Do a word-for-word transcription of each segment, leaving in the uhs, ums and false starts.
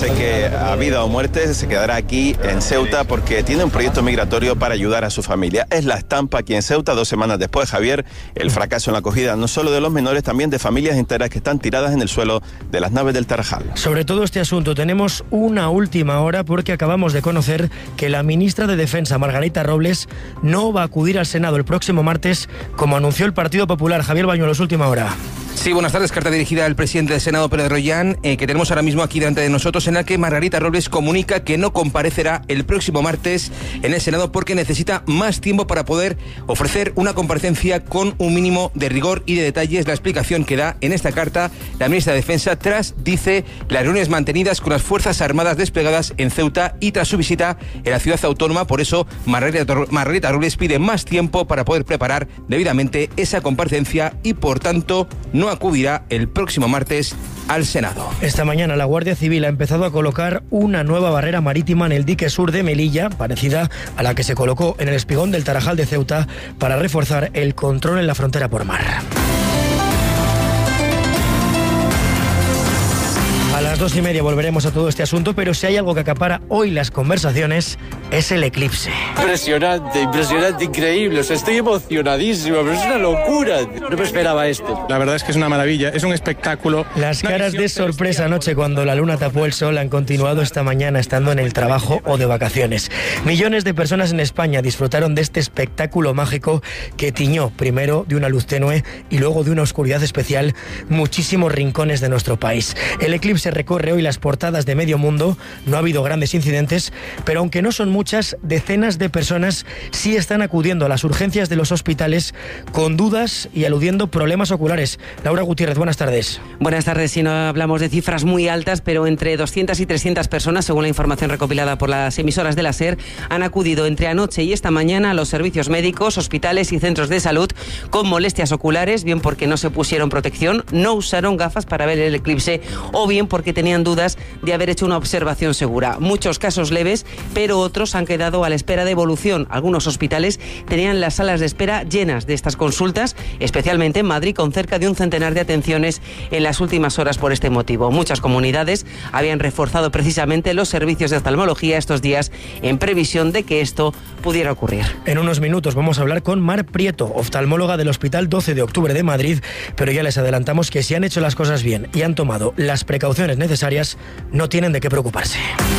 Dice que a vida o muerte se quedará aquí en Ceuta porque tiene un proyecto migratorio para ayudar a su familia. Es la estampa aquí en Ceuta, dos semanas después, Javier, el fracaso en la acogida no solo de los menores, también de familias enteras que están tiradas en el suelo de las naves del Tarajal. Sobre todo este asunto tenemos una última hora porque acabamos de conocer que la ministra de Defensa, Margarita Robles, no va a acudir al Senado el próximo martes, como anunció el Partido Popular. Javier Bañuelos, última hora. Sí, buenas tardes. Carta dirigida al presidente del Senado, Pérez Royán, eh, que tenemos ahora mismo aquí delante de nosotros, en la que Margarita Robles comunica que no comparecerá el próximo martes en el Senado porque necesita más tiempo para poder ofrecer una comparecencia con un mínimo de rigor y de detalles. La explicación que da en esta carta la ministra de Defensa tras, dice, las reuniones mantenidas con las Fuerzas Armadas desplegadas en Ceuta y tras su visita en la ciudad autónoma. Por eso, Margarita, Margarita Robles pide más tiempo para poder preparar debidamente esa comparecencia y, por tanto, no acudirá el próximo martes al Senado. Esta mañana la Guardia Civil ha empezado a colocar una nueva barrera marítima en el dique sur de Melilla, parecida a la que se colocó en el espigón del Tarajal de Ceuta, para reforzar el control en la frontera por mar. A las dos y media volveremos a todo este asunto, pero si hay algo que acapara hoy las conversaciones es el eclipse. Impresionante, impresionante, increíble. O sea, estoy emocionadísimo, pero es una locura. No me esperaba esto. La verdad es que es una maravilla, es un espectáculo. Las caras de sorpresa anoche cuando la luna tapó el sol han continuado esta mañana estando en el trabajo o de vacaciones. Millones de personas en España disfrutaron de este espectáculo mágico que tiñó primero de una luz tenue y luego de una oscuridad especial muchísimos rincones de nuestro país. El eclipse recorre hoy las portadas de medio mundo. No ha habido grandes incidentes, pero aunque no son muchas, decenas de personas sí están acudiendo a las urgencias de los hospitales con dudas y aludiendo problemas oculares. Laura Gutiérrez, buenas tardes. Buenas tardes. Si no hablamos de cifras muy altas, pero entre doscientas y trescientas personas, según la información recopilada por las emisoras de la SER, han acudido entre anoche y esta mañana a los servicios médicos, hospitales y centros de salud con molestias oculares, bien porque no se pusieron protección, no usaron gafas para ver el eclipse o bien porque tenían dudas de haber hecho una observación segura. Muchos casos leves, pero otros han quedado a la espera de evolución. Algunos hospitales tenían las salas de espera llenas de estas consultas, especialmente en Madrid, con cerca de un centenar de atenciones en las últimas horas por este motivo. Muchas comunidades habían reforzado precisamente los servicios de oftalmología estos días en previsión de que esto pudiera ocurrir. En unos minutos vamos a hablar con Mar Prieto, oftalmóloga del Hospital doce de octubre de Madrid, pero ya les adelantamos que si han hecho las cosas bien y han tomado las precauciones necesarias, no tienen de qué preocuparse.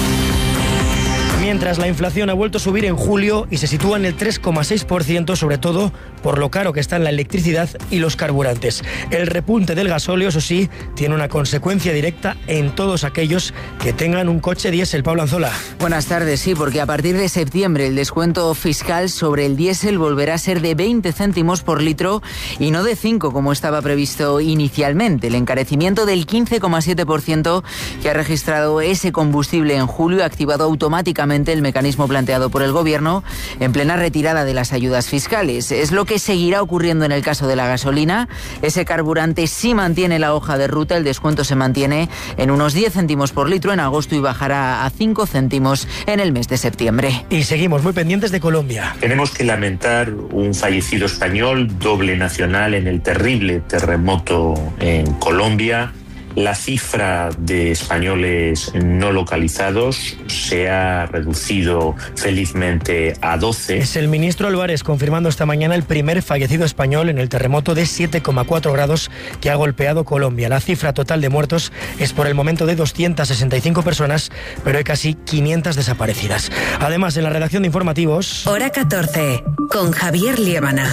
Mientras la inflación ha vuelto a subir en julio y se sitúa en el tres coma seis por ciento, sobre todo por lo caro que están la electricidad y los carburantes. El repunte del gasóleo, eso sí, tiene una consecuencia directa en todos aquellos que tengan un coche diésel. Pablo Anzola. Buenas tardes, sí, porque a partir de septiembre el descuento fiscal sobre el diésel volverá a ser de veinte céntimos por litro y no de cinco como estaba previsto inicialmente. El encarecimiento del quince coma siete por ciento que ha registrado ese combustible en julio ha activado automáticamente el mecanismo planteado por el Gobierno en plena retirada de las ayudas fiscales. Es lo que seguirá ocurriendo en el caso de la gasolina. Ese carburante sí mantiene la hoja de ruta, el descuento se mantiene en unos diez céntimos por litro en agosto y bajará a cinco céntimos en el mes de septiembre. Y seguimos muy pendientes de Colombia. Tenemos que lamentar un fallecido español, doble nacional, en el terrible terremoto en Colombia. La cifra de españoles no localizados se ha reducido felizmente a doce. Es el ministro Álvarez confirmando esta mañana el primer fallecido español en el terremoto de siete coma cuatro grados que ha golpeado Colombia. La cifra total de muertos es por el momento de doscientas sesenta y cinco personas, pero hay casi quinientas desaparecidas. Además, en la redacción de informativos... Hora catorce, con Javier Liébana.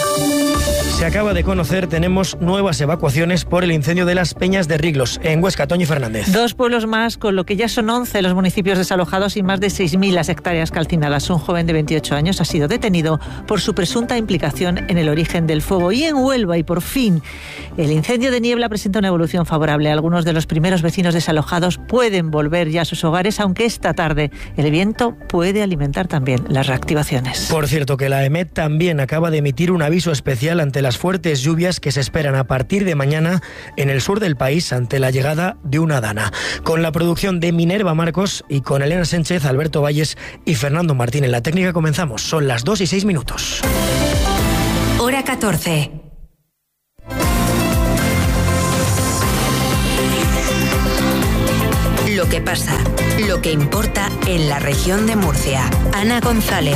Se acaba de conocer, tenemos nuevas evacuaciones por el incendio de las Peñas de Riglos, en Huesca. Toñi Fernández. Dos pueblos más, con lo que ya son once los municipios desalojados y más de seis mil las hectáreas calcinadas. Un joven de veintiocho años ha sido detenido por su presunta implicación en el origen del fuego. Y en Huelva, y por fin, el incendio de Niebla presenta una evolución favorable. Algunos de los primeros vecinos desalojados pueden volver ya a sus hogares, aunque esta tarde el viento puede alimentar también las reactivaciones. Por cierto, que la EMET también acaba de emitir un aviso especial ante las fuertes lluvias que se esperan a partir de mañana en el sur del país ante la llegada de una dana. Con la producción de Minerva Marcos y con Elena Sánchez, Alberto Valles y Fernando Martín en la técnica comenzamos. Son las dos y seis minutos. Hora catorce. Lo lo que pasa, lo que importa en la región de Murcia. Ana González.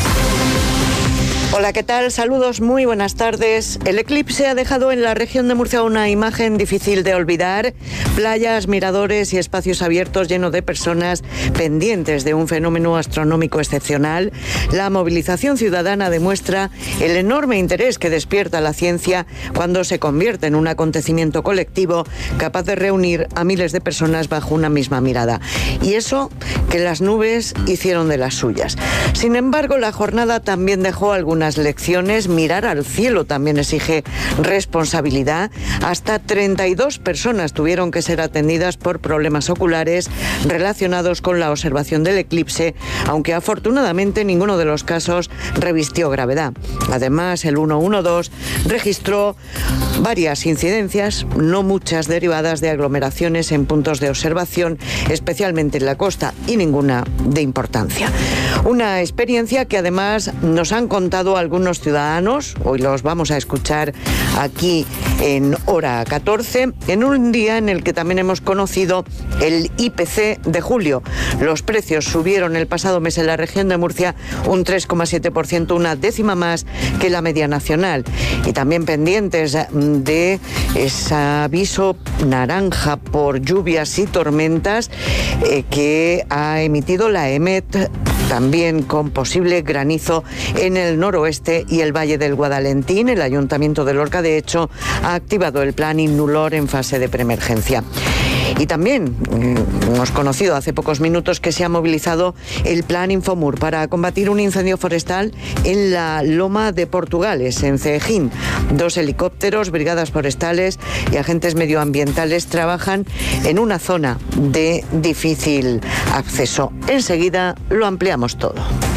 Hola, ¿qué tal? Saludos, muy buenas tardes. El eclipse ha dejado en la región de Murcia una imagen difícil de olvidar. Playas, miradores y espacios abiertos llenos de personas pendientes de un fenómeno astronómico excepcional. La movilización ciudadana demuestra el enorme interés que despierta la ciencia cuando se convierte en un acontecimiento colectivo capaz de reunir a miles de personas bajo una misma mirada. Y eso que las nubes hicieron de las suyas. Sin embargo, la jornada también dejó algunas lecciones. Mirar al cielo también exige responsabilidad. Hasta treinta y dos personas tuvieron que ser atendidas por problemas oculares relacionados con la observación del eclipse, aunque afortunadamente ninguno de los casos revistió gravedad. Además, el ciento doce registró varias incidencias, no muchas derivadas de aglomeraciones en puntos de observación, especialmente en la costa, y ninguna de importancia. Una experiencia que además nos han contado algunos ciudadanos, hoy los vamos a escuchar aquí en Hora catorce, en un día en el que también hemos conocido el I P C de julio. Los precios subieron el pasado mes en la región de Murcia un tres coma siete por ciento, una décima más que la media nacional. Y también pendientes de ese aviso naranja por lluvias y tormentas eh, que ha emitido la E M E T, también con posible granizo en el noroeste y el Valle del Guadalentín. El Ayuntamiento de Lorca, de hecho, ha activado el plan Innulor en fase de preemergencia. Y también hemos conocido hace pocos minutos que se ha movilizado el plan Infomur para combatir un incendio forestal en la Loma de Portugales, en Ceejín. Dos helicópteros, brigadas forestales y agentes medioambientales trabajan en una zona de difícil acceso. Enseguida lo ampliamos todo.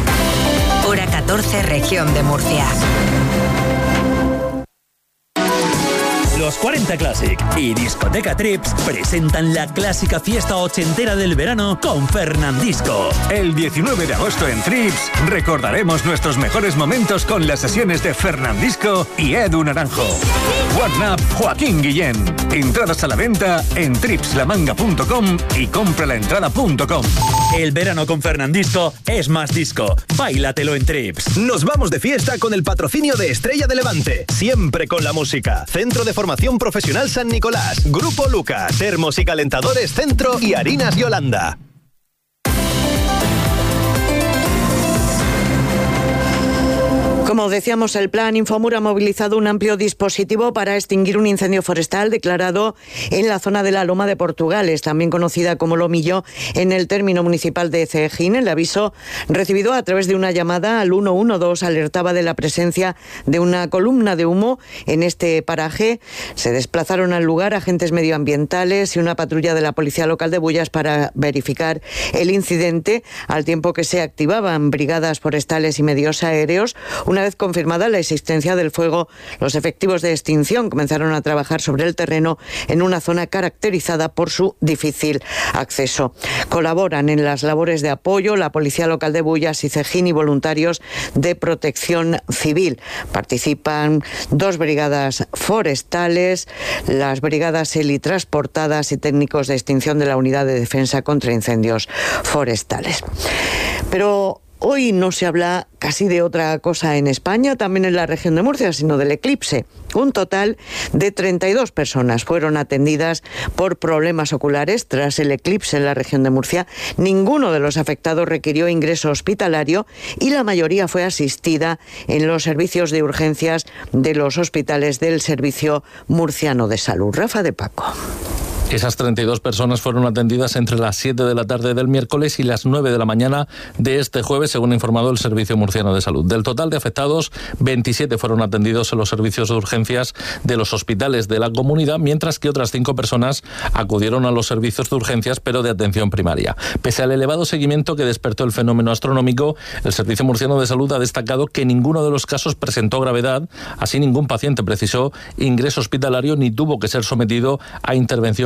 Hora catorce, región de Murcia. Los cuarenta Classic y Discoteca Trips presentan la clásica fiesta ochentera del verano con Fernandisco. El diecinueve de agosto en Trips recordaremos nuestros mejores momentos con las sesiones de Fernandisco y Edu Naranjo. One Up Joaquín Guillén. Entradas a la venta en tripslamanga punto com y compralaentrada punto com. El verano con Fernandisco es más disco. Báilatelo en Trips. Nos vamos de fiesta con el patrocinio de Estrella de Levante. Siempre con la música. Centro de Formación Profesional San Nicolás. Grupo Luca. Termos y calentadores Centro y Harinas Yolanda. Como decíamos, el plan Infomur ha movilizado un amplio dispositivo para extinguir un incendio forestal declarado en la zona de la Loma de Portugales, también conocida como Lomillo, en el término municipal de Ceejín. El aviso recibido a través de una llamada al ciento doce alertaba de la presencia de una columna de humo en este paraje. Se desplazaron al lugar agentes medioambientales y una patrulla de la Policía Local de Bullas para verificar el incidente, al tiempo que se activaban brigadas forestales y medios aéreos. Una vez confirmada la existencia del fuego, los efectivos de extinción comenzaron a trabajar sobre el terreno en una zona caracterizada por su difícil acceso. Colaboran en las labores de apoyo la Policía Local de Bullas y Ceejín y voluntarios de Protección Civil. Participan dos brigadas forestales, las brigadas helitransportadas y técnicos de extinción de la Unidad de Defensa contra Incendios Forestales. Pero hoy no se habla casi de otra cosa en España, también en la región de Murcia, sino del eclipse. Un total de treinta y dos personas fueron atendidas por problemas oculares tras el eclipse en la región de Murcia. Ninguno de los afectados requirió ingreso hospitalario y la mayoría fue asistida en los servicios de urgencias de los hospitales del Servicio Murciano de Salud. Rafa de Paco. Esas treinta y dos personas fueron atendidas entre las siete de la tarde del miércoles y las nueve de la mañana de este jueves, según ha informado el Servicio Murciano de Salud. Del total de afectados, veintisiete fueron atendidos en los servicios de urgencias de los hospitales de la comunidad, mientras que otras cinco personas acudieron a los servicios de urgencias, pero de atención primaria. Pese al elevado seguimiento que despertó el fenómeno astronómico, el Servicio Murciano de Salud ha destacado que ninguno de los casos presentó gravedad, así ningún paciente precisó ingreso hospitalario ni tuvo que ser sometido a intervención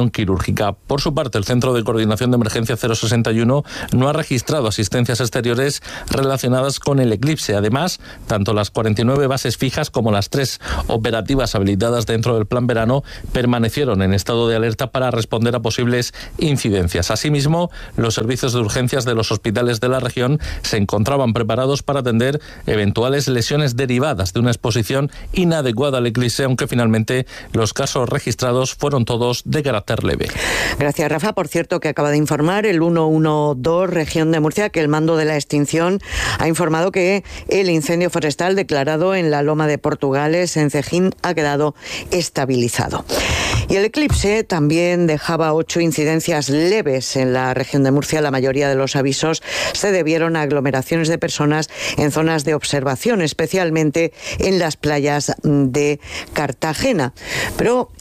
intervención quirúrgica. Por su parte, el Centro de Coordinación de Emergencia cero sesenta y uno no ha registrado asistencias exteriores relacionadas con el eclipse. Además, tanto las cuarenta y nueve bases fijas como las tres operativas habilitadas dentro del Plan Verano permanecieron en estado de alerta para responder a posibles incidencias. Asimismo, los servicios de urgencias de los hospitales de la región se encontraban preparados para atender eventuales lesiones derivadas de una exposición inadecuada al eclipse, aunque finalmente los casos registrados fueron todos de carácter leve. Gracias, Rafa. Por cierto, que acaba de informar el ciento doce, región de Murcia, que el mando de la extinción ha informado que el incendio forestal declarado en la Loma de Portugales, en Cejín, ha quedado estabilizado. Y el eclipse también dejaba ocho incidencias leves en la región de Murcia. La mayoría de los avisos se debieron a aglomeraciones de personas en zonas de observación, especialmente en las playas de Cartagena. Pero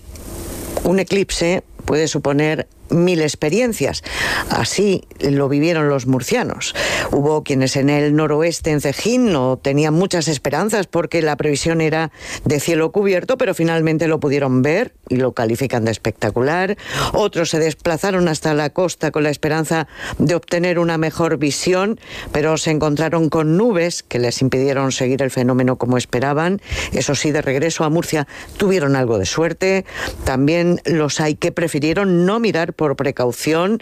un eclipse puede suponer mil experiencias. Así lo vivieron los murcianos. Hubo quienes en el noroeste, en Cejín, no tenían muchas esperanzas porque la previsión era de cielo cubierto, pero finalmente lo pudieron ver y lo califican de espectacular. Otros se desplazaron hasta la costa con la esperanza de obtener una mejor visión, pero se encontraron con nubes que les impidieron seguir el fenómeno como esperaban. Eso sí, de regreso a Murcia tuvieron algo de suerte. También los hay que prefirieron no mirar por precaución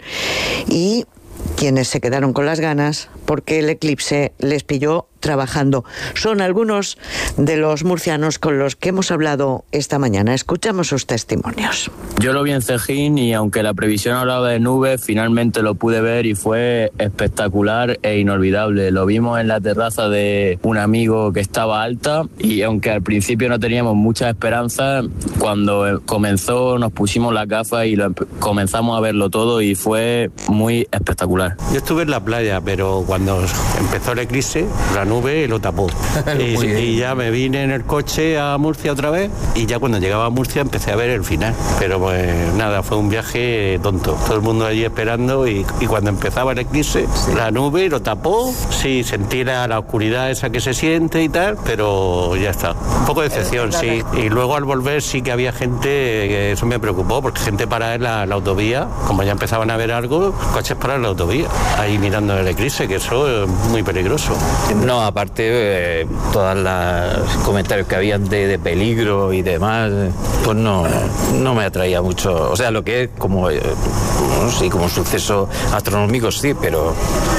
y quienes se quedaron con las ganas porque el eclipse les pilló trabajando. Son algunos de los murcianos con los que hemos hablado esta mañana. Escuchamos sus testimonios. Yo lo vi en Cejín y aunque la previsión hablaba de nubes, finalmente lo pude ver y fue espectacular e inolvidable. Lo vimos en la terraza de un amigo que estaba alta y aunque al principio no teníamos mucha esperanza, cuando comenzó nos pusimos las gafas y lo, comenzamos a verlo todo y fue muy espectacular. Yo estuve en la playa, pero cuando empezó el eclipse, la nube lo tapó. y, y ya me vine en el coche a Murcia otra vez y ya cuando llegaba a Murcia empecé a ver el final. Pero pues nada, fue un viaje tonto. Todo el mundo allí esperando y, y cuando empezaba el eclipse, sí. La nube lo tapó. Sí, sentí la, la oscuridad esa que se siente y tal, pero ya está. Un poco de decepción, sí. Y luego al volver sí que había gente, que eso me preocupó, porque gente parada en la, la autovía, como ya empezaban a ver algo, coches parados en la autovía, ahí mirando el eclipse, que eso es muy peligroso. No, aparte, eh, todos los comentarios que habían de, de peligro y demás, pues no, no me atraía mucho. O sea, lo que es como, eh, sí, como un suceso astronómico, sí, pero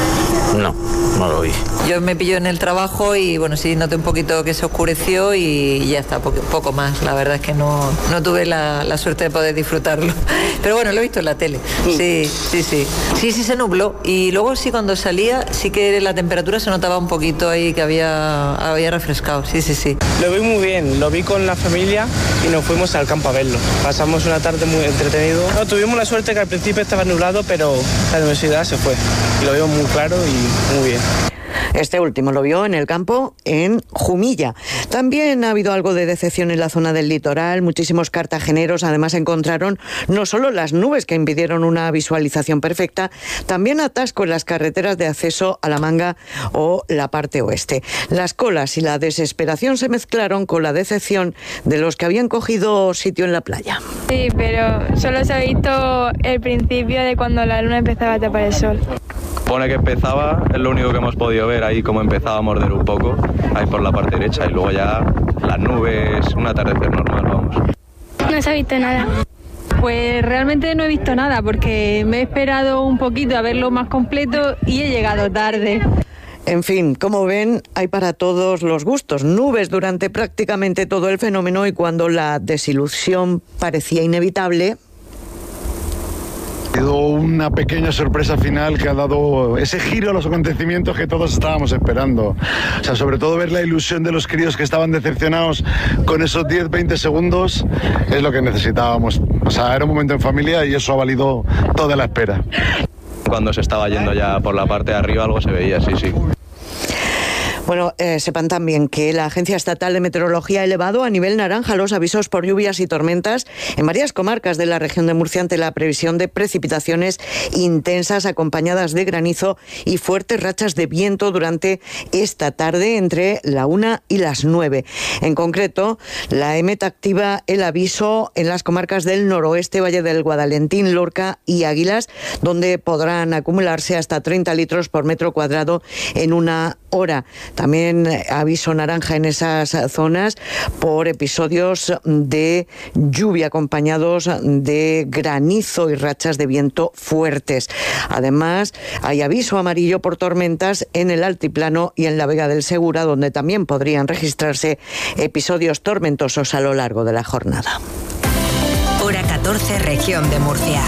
no, no lo vi. Yo me pillo en el trabajo y bueno, sí, noté un poquito que se oscureció y ya está, poco, poco más. La verdad es que no, no tuve la, la suerte de poder disfrutarlo. Pero bueno, lo he visto en la tele. Sí, sí, sí. Sí, sí se nubló. Y luego sí, cuando salía, sí que la temperatura se notaba un poquito ahí que había, había refrescado. Sí, sí, sí. Lo vi muy bien. Lo vi con la familia y nos fuimos al campo a verlo. Pasamos una tarde muy entretenido. No, tuvimos la suerte que al principio estaba nublado, pero la nubosidad se fue. Y lo vimos muy claro y muy bien. Este último lo vio en el campo en Jumilla. También ha habido algo de decepción en la zona del litoral. Muchísimos cartageneros además encontraron no solo las nubes que impidieron una visualización perfecta, también atasco en las carreteras de acceso a La Manga o la parte oeste. Las colas y la desesperación se mezclaron con la decepción de los que habían cogido sitio en la playa. Sí, pero solo se ha visto el principio de cuando la luna empezaba a tapar el sol. Pone que empezaba, es lo único que hemos podido ver ahí, como empezaba a morder un poco, ahí por la parte derecha, y luego ya las nubes, un atardecer normal, vamos. No se ha visto nada. Pues realmente no he visto nada, porque me he esperado un poquito a verlo más completo y he llegado tarde. En fin, como ven, hay para todos los gustos. Nubes durante prácticamente todo el fenómeno y cuando la desilusión parecía inevitable, ha sido una pequeña sorpresa final que ha dado ese giro a los acontecimientos que todos estábamos esperando. O sea, sobre todo ver la ilusión de los críos que estaban decepcionados con esos diez veinte segundos es lo que necesitábamos. O sea, era un momento en familia y eso ha valido toda la espera. Cuando se estaba yendo ya por la parte de arriba algo se veía, sí, sí. Bueno, eh, sepan también que la Agencia Estatal de Meteorología ha elevado a nivel naranja los avisos por lluvias y tormentas en varias comarcas de la región de Murcia ante la previsión de precipitaciones intensas acompañadas de granizo y fuertes rachas de viento durante esta tarde entre la una y las nueve. En concreto, la EMET activa el aviso en las comarcas del noroeste, Valle del Guadalentín, Lorca y Águilas, donde podrán acumularse hasta treinta litros por metro cuadrado en una hora. También aviso naranja en esas zonas por episodios de lluvia acompañados de granizo y rachas de viento fuertes. Además, hay aviso amarillo por tormentas en el altiplano y en la Vega del Segura, donde también podrían registrarse episodios tormentosos a lo largo de la jornada. Hora catorce, región de Murcia.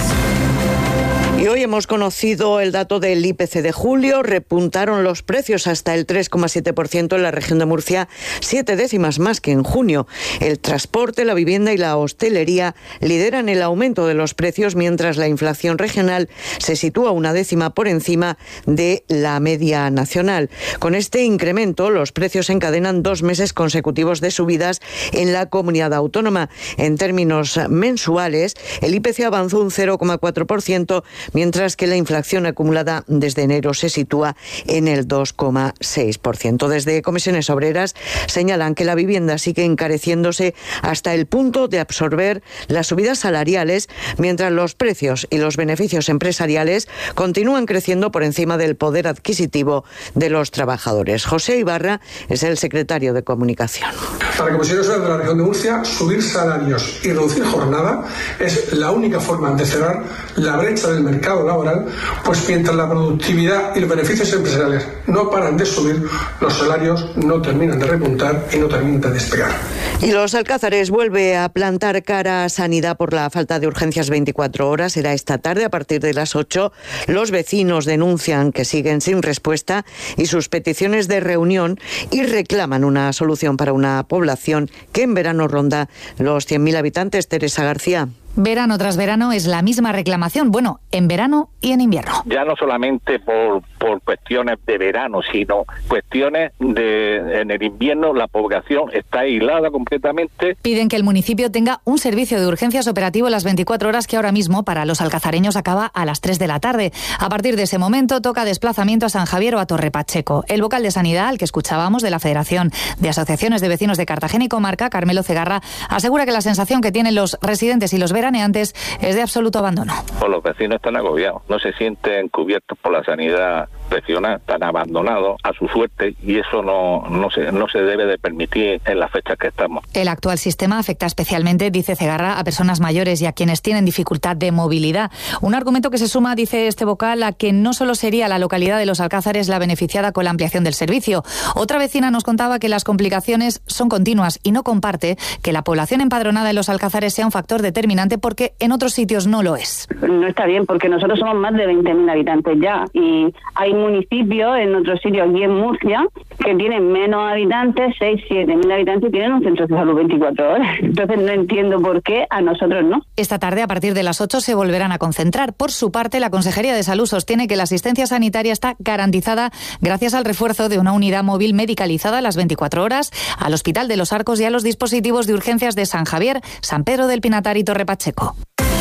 Y hoy hemos conocido el dato del I P C de julio. Repuntaron los precios hasta el tres coma siete por ciento en la región de Murcia, siete décimas más que en junio. El transporte, la vivienda y la hostelería lideran el aumento de los precios, mientras la inflación regional se sitúa una décima por encima de la media nacional. Con este incremento, los precios encadenan dos meses consecutivos de subidas en la comunidad autónoma. En términos mensuales, el I P C avanzó un cero coma cuatro por ciento, mientras que la inflación acumulada desde enero se sitúa en el dos coma seis por ciento. Desde Comisiones Obreras señalan que la vivienda sigue encareciéndose hasta el punto de absorber las subidas salariales, mientras los precios y los beneficios empresariales continúan creciendo por encima del poder adquisitivo de los trabajadores. José Ibarra es el secretario de Comunicación. Para Comisiones Obreras de la región de Murcia, subir salarios y reducir jornada es la única forma de cerrar la brecha del mercado laboral, pues mientras la productividad y los beneficios empresariales no paran de subir, los salarios no terminan de repuntar y no terminan de despegar. Y los Alcázares vuelve a plantar cara a Sanidad por la falta de urgencias veinticuatro horas. Será esta tarde a partir de las ocho. Los vecinos denuncian que siguen sin respuesta y sus peticiones de reunión y reclaman una solución para una población que en verano ronda los cien mil habitantes. Teresa García. Verano tras verano es la misma reclamación, bueno, en verano y en invierno. Ya no solamente por, por cuestiones de verano, sino cuestiones de en el invierno la población está aislada completamente. Piden que el municipio tenga un servicio de urgencias operativo las veinticuatro horas que ahora mismo para los alcazareños acaba a las tres de la tarde. A partir de ese momento toca desplazamiento a San Javier o a Torre Pacheco. El vocal de Sanidad, al que escuchábamos, de la Federación de Asociaciones de Vecinos de Cartagena y Comarca, Carmelo Cegarra, asegura que la sensación que tienen los residentes y los veraneantes es de absoluto abandono. Pues los vecinos están agobiados, no se sienten cubiertos por la sanidad regional, están abandonados a su suerte y eso no, no, se, no se debe de permitir en las fechas que estamos. El actual sistema afecta especialmente, dice Cegarra, a personas mayores y a quienes tienen dificultad de movilidad. Un argumento que se suma, dice este vocal, a que no solo sería la localidad de Los Alcázares la beneficiada con la ampliación del servicio. Otra vecina nos contaba que las complicaciones son continuas y no comparte que la población empadronada en Los Alcázares sea un factor determinante porque en otros sitios no lo es. No está bien porque nosotros somos más de veinte mil habitantes ya y hay municipios en otros sitios aquí en Murcia que tienen menos habitantes, seis, siete mil habitantes y tienen un centro de salud veinticuatro horas. Entonces no entiendo por qué a nosotros no. Esta tarde a partir de las ocho se volverán a concentrar. Por su parte, la Consejería de Salud sostiene que la asistencia sanitaria está garantizada gracias al refuerzo de una unidad móvil medicalizada a las veinticuatro horas al Hospital de los Arcos y a los dispositivos de urgencias de San Javier, San Pedro del Pinatar y Torre Pacheco.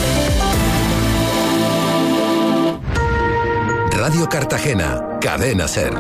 Radio Cartagena, Cadena SER.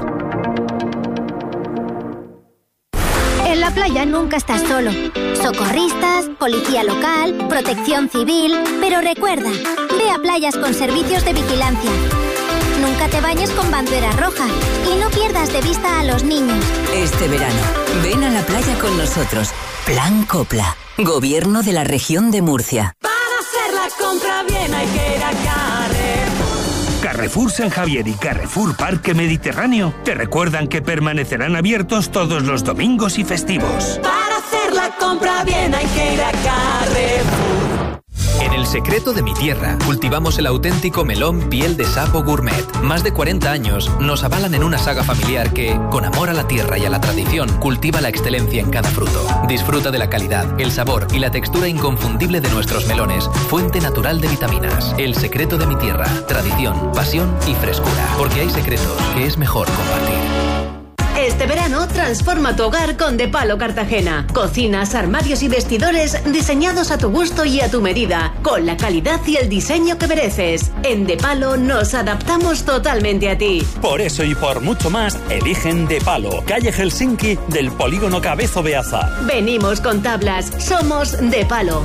En la playa nunca estás solo. Socorristas, policía local, protección civil. Pero recuerda, ve a playas con servicios de vigilancia. Nunca te bañes con bandera roja y no pierdas de vista a los niños. Este verano, ven a la playa con nosotros. Plan Copla, Gobierno de la Región de Murcia. Para hacer la compra bien hay que ir a Carrefour. Carrefour San Javier y Carrefour Parque Mediterráneo te recuerdan que permanecerán abiertos todos los domingos y festivos. Para hacer la compra bien hay que ir a Carrefour. En El Secreto de mi Tierra cultivamos el auténtico melón piel de sapo gourmet. Más de cuarenta años nos avalan en una saga familiar que, con amor a la tierra y a la tradición, cultiva la excelencia en cada fruto. Disfruta de la calidad, el sabor y la textura inconfundible de nuestros melones, fuente natural de vitaminas. El Secreto de mi Tierra, tradición, pasión y frescura. Porque hay secretos que es mejor compartir. Este verano transforma tu hogar con De Palo Cartagena. Cocinas, armarios y vestidores diseñados a tu gusto y a tu medida, con la calidad y el diseño que mereces. En De Palo nos adaptamos totalmente a ti. Por eso y por mucho más, eligen De Palo, calle Helsinki del polígono Cabezo Beaza. Venimos con tablas, somos De Palo.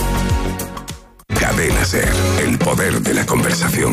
Cadena SER, el poder de la conversación.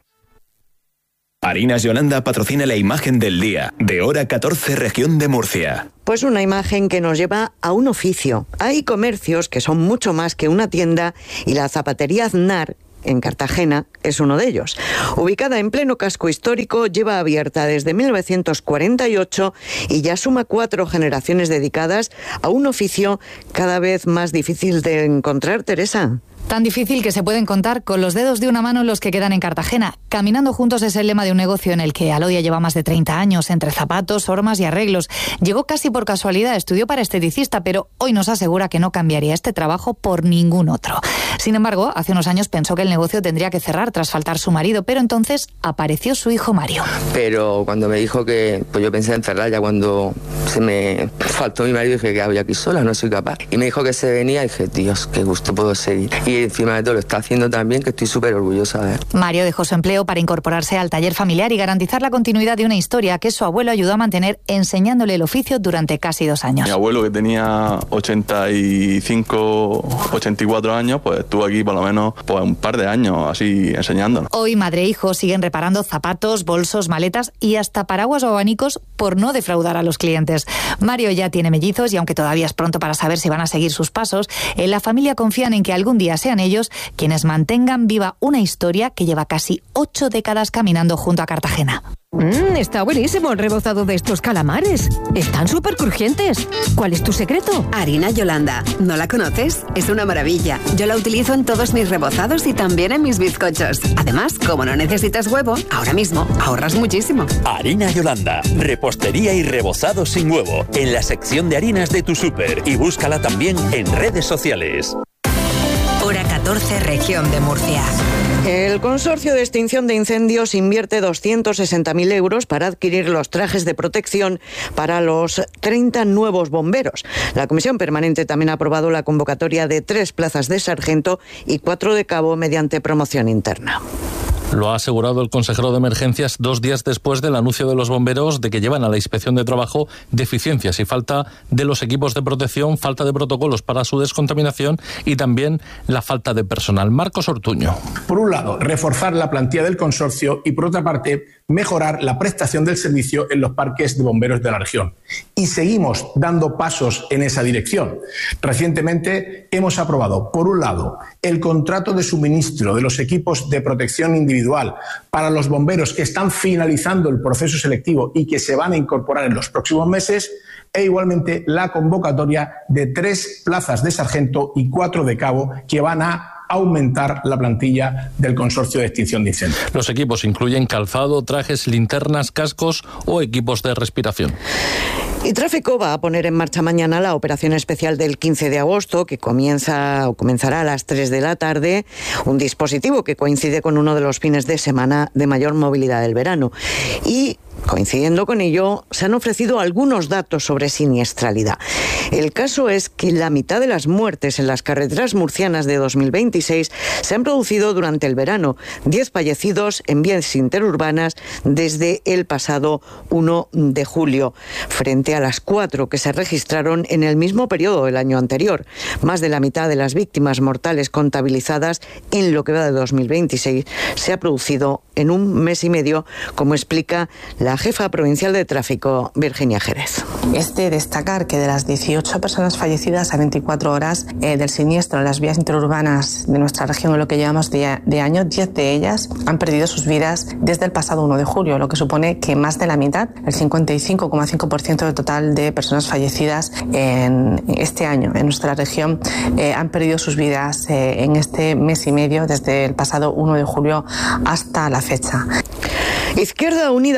Harinas Yolanda patrocina la imagen del día, de hora catorce, región de Murcia. Pues una imagen que nos lleva a un oficio. Hay comercios que son mucho más que una tienda y la zapatería Aznar, en Cartagena, es uno de ellos. Ubicada en pleno casco histórico, lleva abierta desde mil novecientos cuarenta y ocho y ya suma cuatro generaciones dedicadas a un oficio cada vez más difícil de encontrar, Teresa. Tan difícil que se pueden contar con los dedos de una mano los que quedan en Cartagena. Caminando juntos es el lema de un negocio en el que Alodia lleva más de treinta años, entre zapatos, hormas y arreglos. Llegó casi por casualidad, estudió para esteticista, pero hoy nos asegura que no cambiaría este trabajo por ningún otro. Sin embargo, hace unos años pensó que el negocio tendría que cerrar tras faltar su marido, pero entonces apareció su hijo Mario. Pero cuando me dijo que, pues yo pensé en cerrar, ya cuando se me faltó mi marido dije que había aquí sola, no soy capaz. Y me dijo que se venía y dije, Dios, qué gusto puedo seguir. Y encima de todo lo está haciendo también, que estoy súper orgullosa de él. Mario dejó su empleo para incorporarse al taller familiar y garantizar la continuidad de una historia que su abuelo ayudó a mantener enseñándole el oficio durante casi dos años. Mi abuelo, que tenía ochenta y cinco, ochenta y cuatro años, pues estuvo aquí por lo menos pues, un par de años así enseñándonos. Hoy madre e hijo siguen reparando zapatos, bolsos, maletas y hasta paraguas o abanicos por no defraudar a los clientes. Mario ya tiene mellizos y aunque todavía es pronto para saber si van a seguir sus pasos, en la familia confían en que algún día sean ellos quienes mantengan viva una historia que lleva casi ocho décadas caminando junto a Cartagena. Mmm, está buenísimo el rebozado de estos calamares. Están súper crujientes. ¿Cuál es tu secreto? Harina Yolanda. ¿No la conoces? Es una maravilla. Yo la utilizo en todos mis rebozados y también en mis bizcochos. Además, como no necesitas huevo, ahora mismo ahorras muchísimo. Harina Yolanda. Repostería y rebozado sin huevo. En la sección de harinas de tu súper. Y búscala también en redes sociales. Hora catorce, región de Murcia. El Consorcio de Extinción de Incendios invierte doscientos sesenta mil euros para adquirir los trajes de protección para los treinta nuevos bomberos. La Comisión Permanente también ha aprobado la convocatoria de tres plazas de sargento y cuatro de cabo mediante promoción interna. Lo ha asegurado el consejero de Emergencias dos días después del anuncio de los bomberos de que llevan a la Inspección de Trabajo deficiencias y falta de los equipos de protección, falta de protocolos para su descontaminación y también la falta de personal. Marcos Ortuño. Por un lado, reforzar la plantilla del consorcio y por otra parte, mejorar la prestación del servicio en los parques de bomberos de la región. Y seguimos dando pasos en esa dirección. Recientemente hemos aprobado, por un lado, el contrato de suministro de los equipos de protección individual para los bomberos que están finalizando el proceso selectivo y que se van a incorporar en los próximos meses, e igualmente la convocatoria de tres plazas de sargento y cuatro de cabo que van a aumentar la plantilla del Consorcio de Extinción de Incendios. Los equipos incluyen calzado, trajes, linternas, cascos o equipos de respiración. Y Tráfico va a poner en marcha mañana la operación especial del quince de agosto, que comienza o comenzará a las tres de la tarde, un dispositivo que coincide con uno de los fines de semana de mayor movilidad del verano. Y coincidiendo con ello, se han ofrecido algunos datos sobre siniestralidad. El caso es que la mitad de las muertes en las carreteras murcianas de dos mil veintiséis se han producido durante el verano, diez fallecidos en vías interurbanas desde el pasado uno de julio, frente a las cuatro que se registraron en el mismo periodo del año anterior. Más de la mitad de las víctimas mortales contabilizadas en lo que va de dos mil veintiséis se ha producido en un mes y medio, como explica la jefa provincial de tráfico, Virginia Jerez. Es de destacar que de las dieciocho personas fallecidas a veinticuatro horas eh, del siniestro en las vías interurbanas de nuestra región en lo que llevamos de, de año, diez de ellas han perdido sus vidas desde el pasado uno de julio, lo que supone que más de la mitad, el cincuenta y cinco coma cinco por ciento del total de personas fallecidas en este año en nuestra región eh, han perdido sus vidas eh, en este mes y medio, desde el pasado uno de julio hasta la fecha. Izquierda Unida Verdes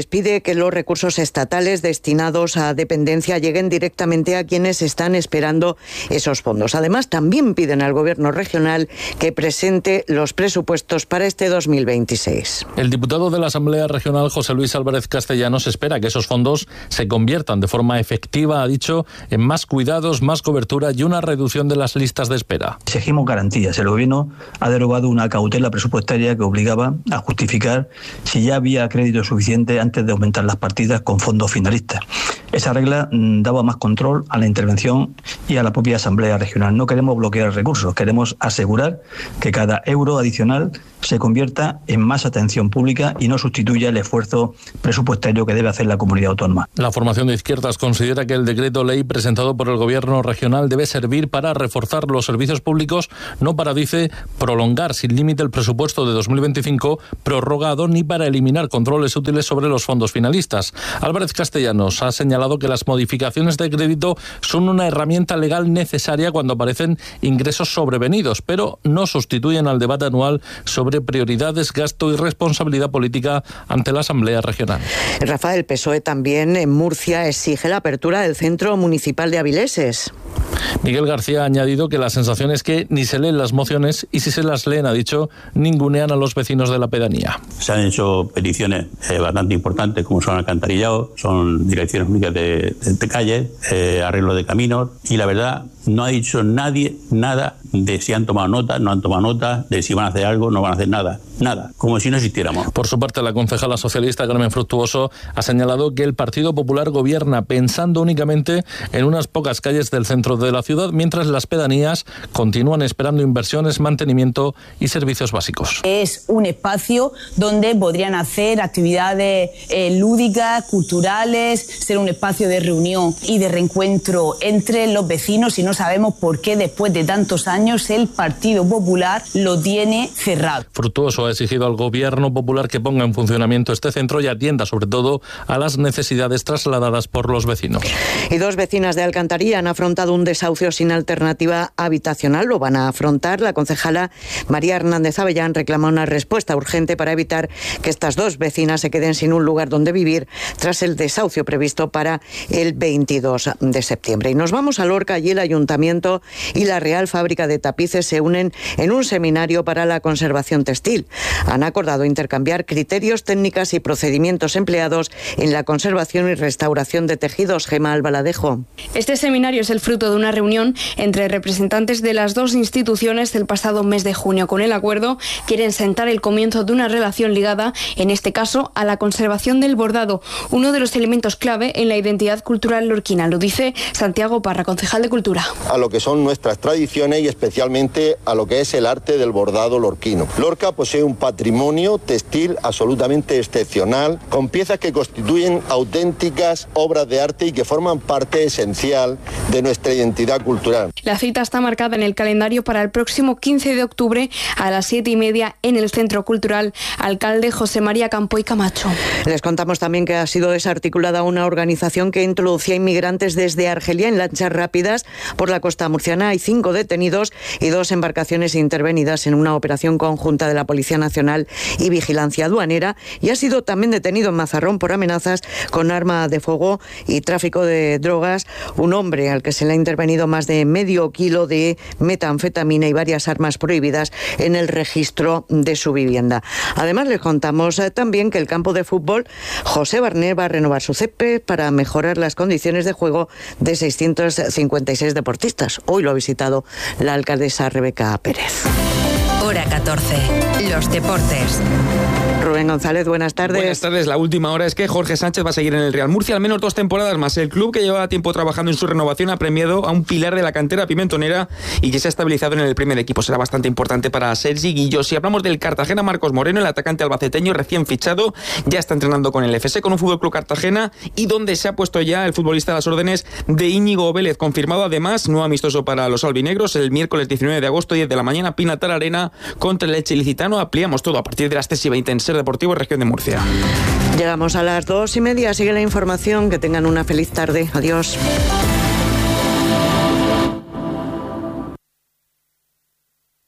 pide que los recursos estatales destinados a dependencia lleguen directamente a quienes están esperando esos fondos. Además, también piden al Gobierno regional que presente los presupuestos para este dos mil veintiséis. El diputado de la Asamblea Regional, José Luis Álvarez Castellanos, espera que esos fondos se conviertan de forma efectiva, ha dicho, en más cuidados, más cobertura y una reducción de las listas de espera. Exigimos garantías. El Gobierno ha derogado una cautela presupuestaria que obligaba a justificar si ya había crédito suficiente antes de aumentar las partidas con fondos finalistas. Esa regla mmm, daba más control a la intervención y a la propia Asamblea Regional. No queremos bloquear recursos, queremos asegurar que cada euro adicional se convierta en más atención pública y no sustituya el esfuerzo presupuestario que debe hacer la comunidad autónoma. La formación de izquierdas considera que el decreto ley presentado por el Gobierno regional debe servir para reforzar los servicios públicos, no para, dice, prolongar sin límite el presupuesto de dos mil veinticinco prorrogado ni para eliminar controles útiles sobre los fondos finalistas. Álvarez Castellanos ha señalado que las modificaciones de crédito son una herramienta legal necesaria cuando aparecen ingresos sobrevenidos, pero no sustituyen al debate anual sobre prioridades, gasto y responsabilidad política ante la Asamblea Regional. Rafael, P S O E también en Murcia exige la apertura del Centro Municipal de Avileses. Miguel García ha añadido que la sensación es que ni se leen las mociones y si se las leen, ha dicho, ningunean a los vecinos de la pedanía. Se han hecho peticiones eh, bastante importantes, como son alcantarillado, son direcciones públicas de, de, de calle, eh, arreglo de caminos, y la verdad no ha dicho nadie nada de si han tomado nota, no han tomado nota, de si van a hacer algo, no van a hacer nada. Nada, como si no existiéramos. Por su parte, la concejala socialista Carmen Fructuoso ha señalado que el Partido Popular gobierna pensando únicamente en unas pocas calles del centro de la ciudad, mientras las pedanías continúan esperando inversiones, mantenimiento y servicios básicos. Es un espacio donde podrían hacer actividades eh, lúdicas, culturales, ser un espacio de reunión y de reencuentro entre los vecinos, y no sabemos por qué después de tantos años el Partido Popular lo tiene cerrado. Fructuoso ha exigido al Gobierno Popular que ponga en funcionamiento este centro y atienda sobre todo a las necesidades trasladadas por los vecinos. Y dos vecinas de Alcantarilla han afrontado un desahucio sin alternativa habitacional. Lo van a afrontar. La concejala María Hernández Avellán reclama una respuesta urgente para evitar que estas dos vecinas se queden sin un lugar donde vivir tras el desahucio previsto para el veintidós de septiembre. Y nos vamos a Lorca. Allí el Ayuntamiento y la Real Fábrica de Tapices se unen en un seminario para la conservación textil. Han acordado intercambiar criterios, técnicas y procedimientos empleados en la conservación y restauración de tejidos. Gema Albaladejo. Este seminario es el fruto de una reunión entre representantes de las dos instituciones del pasado mes de junio. Con el acuerdo quieren sentar el comienzo de una relación ligada, en este caso, a la conservación del bordado, uno de los elementos clave en la identidad cultural lorquina. Lo dice Santiago Parra, concejal de Cultura. A lo que son nuestras tradiciones y especialmente a lo que es el arte del bordado lorquino. Lorca posee un patrimonio textil absolutamente excepcional, con piezas que constituyen auténticas obras de arte y que forman parte esencial de nuestra identidad cultural. La cita está marcada en el calendario para el próximo quince de octubre a las siete y media en el Centro Cultural Alcalde José María Campoy Camacho. Les contamos también que ha sido desarticulada una organización que introducía inmigrantes desde Argelia en lanchas rápidas por la costa murciana. Hay cinco detenidos y dos embarcaciones intervenidas en una operación conjunta de la Policía Nacional y Vigilancia Aduanera, y ha sido también detenido en Mazarrón por amenazas con arma de fuego y tráfico de drogas un hombre al que se le ha intervenido más de medio kilo de metanfetamina y varias armas prohibidas en el registro de su vivienda. Además, les contamos también que el campo de fútbol José Barné va a renovar su césped para mejorar las condiciones de juego de seiscientos cincuenta y seis deportistas. Hoy lo ha visitado la alcaldesa Rebeca Pérez. Hora catorce. Los deportes. Rubén González, buenas tardes. Buenas tardes. La última hora es que Jorge Sánchez va a seguir en el Real Murcia al menos dos temporadas más. El club, que llevaba tiempo trabajando en su renovación, ha premiado a un pilar de la cantera pimentonera y que se ha estabilizado en el primer equipo. Será bastante importante para Sergi Guillo. Si hablamos del Cartagena, Marcos Moreno, el atacante albaceteño recién fichado, ya está entrenando con el F S, con un Fútbol Club Cartagena, y donde se ha puesto ya el futbolista a las órdenes de Íñigo Vélez. Confirmado además, nuevo amistoso para los albinegros, el miércoles diecinueve de agosto, diez de la mañana, Pinatar Arena contra el Elche Ilicitano. Ampliamos todo a partir de las tres y veinte en Ser Deportivo, Región de Murcia. Llegamos a las dos y media. Sigue la información. Que tengan una feliz tarde. Adiós.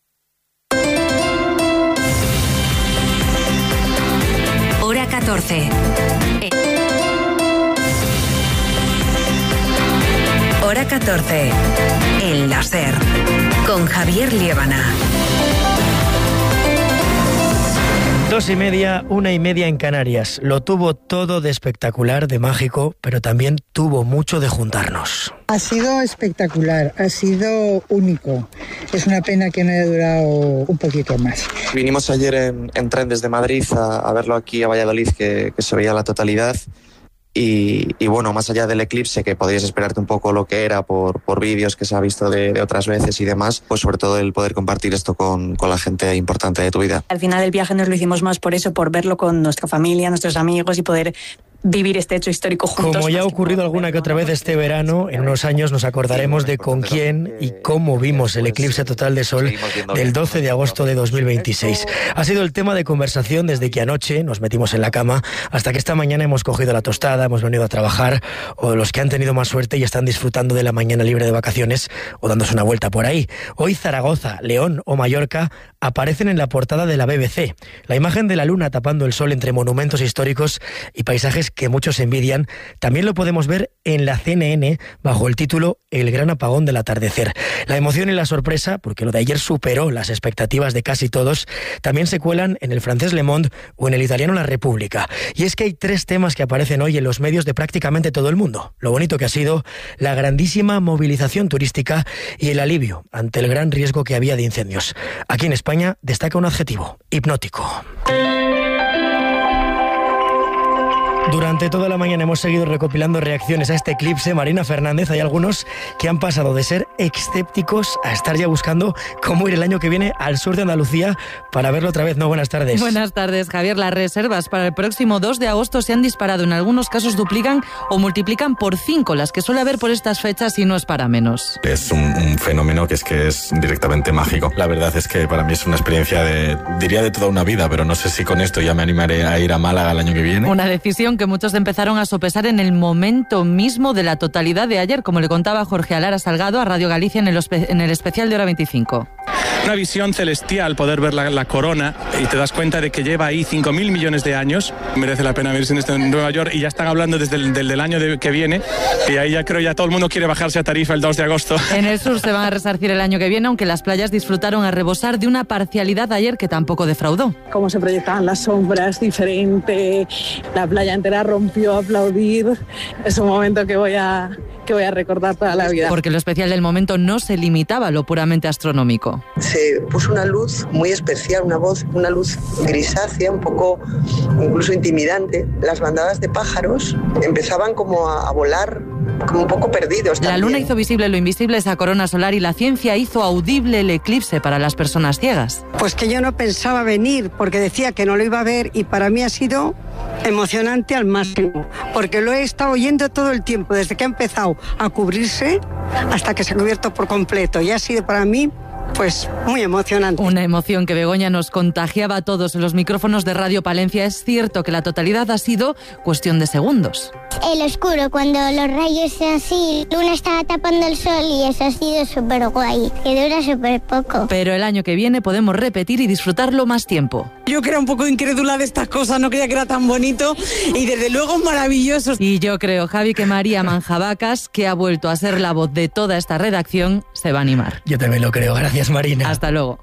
Hora catorce. Hora catorce. El láser. Con Javier Liébana. Dos y media, una y media en Canarias. Lo tuvo todo de espectacular, de mágico, pero también tuvo mucho de juntarnos. Ha sido espectacular, ha sido único. Es una pena que no haya durado un poquito más. Vinimos ayer en, en tren desde Madrid a, a verlo aquí a Valladolid, que, que se veía la totalidad. Y, y bueno, más allá del eclipse, que podrías esperarte un poco lo que era por, por vídeos que se ha visto de, de otras veces y demás, pues sobre todo el poder compartir esto con, con la gente importante de tu vida. Al final el viaje nos lo hicimos más por eso, por verlo con nuestra familia, nuestros amigos y poder vivir este hecho histórico juntos. Como ya ha ocurrido alguna que otra vez este verano, en unos años nos acordaremos de con quién y cómo vimos el eclipse total de sol del doce de agosto de dos mil veintiséis. Ha sido el tema de conversación desde que anoche nos metimos en la cama hasta que esta mañana hemos cogido la tostada, hemos venido a trabajar, o los que han tenido más suerte y están disfrutando de la mañana libre de vacaciones o dándose una vuelta por ahí. Hoy Zaragoza, León o Mallorca aparecen en la portada de la B B C. La imagen de la luna tapando el sol entre monumentos históricos y paisajes que muchos envidian, también lo podemos ver en la C N N bajo el título El gran apagón del atardecer. La emoción y la sorpresa, porque lo de ayer superó las expectativas de casi todos, también se cuelan en el francés Le Monde o en el italiano La Repubblica. Y es que hay tres temas que aparecen hoy en los medios de prácticamente todo el mundo. Lo bonito que ha sido la grandísima movilización turística y el alivio ante el gran riesgo que había de incendios. Aquí en España destaca un adjetivo: hipnótico. Durante toda la mañana hemos seguido recopilando reacciones a este eclipse. Marina Fernández, hay algunos que han pasado de ser escépticos a estar ya buscando cómo ir el año que viene al sur de Andalucía para verlo otra vez. No, buenas tardes. Buenas tardes, Javier. Las reservas para el próximo dos de agosto se han disparado. En algunos casos duplican o multiplican por cinco las que suele haber por estas fechas y no es para menos. Es un, un fenómeno que es que es directamente mágico. La verdad es que para mí es una experiencia de, diría de toda una vida, pero no sé si con esto ya me animaré a ir a Málaga el año que viene. Una decisión que muchos empezaron a sopesar en el momento mismo de la totalidad de ayer, como le contaba Jorge Alara Salgado a Radio Galicia en el, en el especial de Hora veinticinco. Una visión celestial, poder ver la, la corona, y te das cuenta de que lleva ahí cinco mil millones de años. Merece la pena verse en, este, en Nueva York, y ya están hablando desde el del, del año de, que viene, y ahí ya creo ya todo el mundo quiere bajarse a Tarifa el dos de agosto. En el sur se van a resarcir el año que viene, aunque las playas disfrutaron a rebosar de una parcialidad ayer que tampoco defraudó. Cómo se proyectaban las sombras, diferente, la playa entera rompió a aplaudir. Es un momento que voy a, que voy a recordar toda la vida. Porque lo especial del momento no se limitaba a lo puramente astronómico. Se puso una luz muy especial, una voz, una luz grisácea, un poco incluso intimidante. Las bandadas de pájaros empezaban como a, a volar, como un poco perdidos también. La luna hizo visible lo invisible, esa corona solar, y la ciencia hizo audible el eclipse para las personas ciegas. Pues que yo no pensaba venir porque decía que no lo iba a ver, y para mí ha sido emocionante al máximo, porque lo he estado oyendo todo el tiempo, desde que ha empezado a cubrirse hasta que se ha cubierto por completo, y ha sido para mí pues muy emocionante. Una emoción que Begoña nos contagiaba a todos en los micrófonos de Radio Palencia. Es cierto que la totalidad ha sido cuestión de segundos. El oscuro, cuando los rayos así, la luna estaba tapando el sol, y eso ha sido súper guay, que dura súper poco. Pero el año que viene podemos repetir y disfrutarlo más tiempo. Yo que era un poco incrédula de estas cosas, no creía que era tan bonito, y desde luego maravilloso. Y yo creo, Javi, que María Manjabacas, que ha vuelto a ser la voz de toda esta redacción, se va a animar. Yo también lo creo. Gracias, Marina. Hasta luego.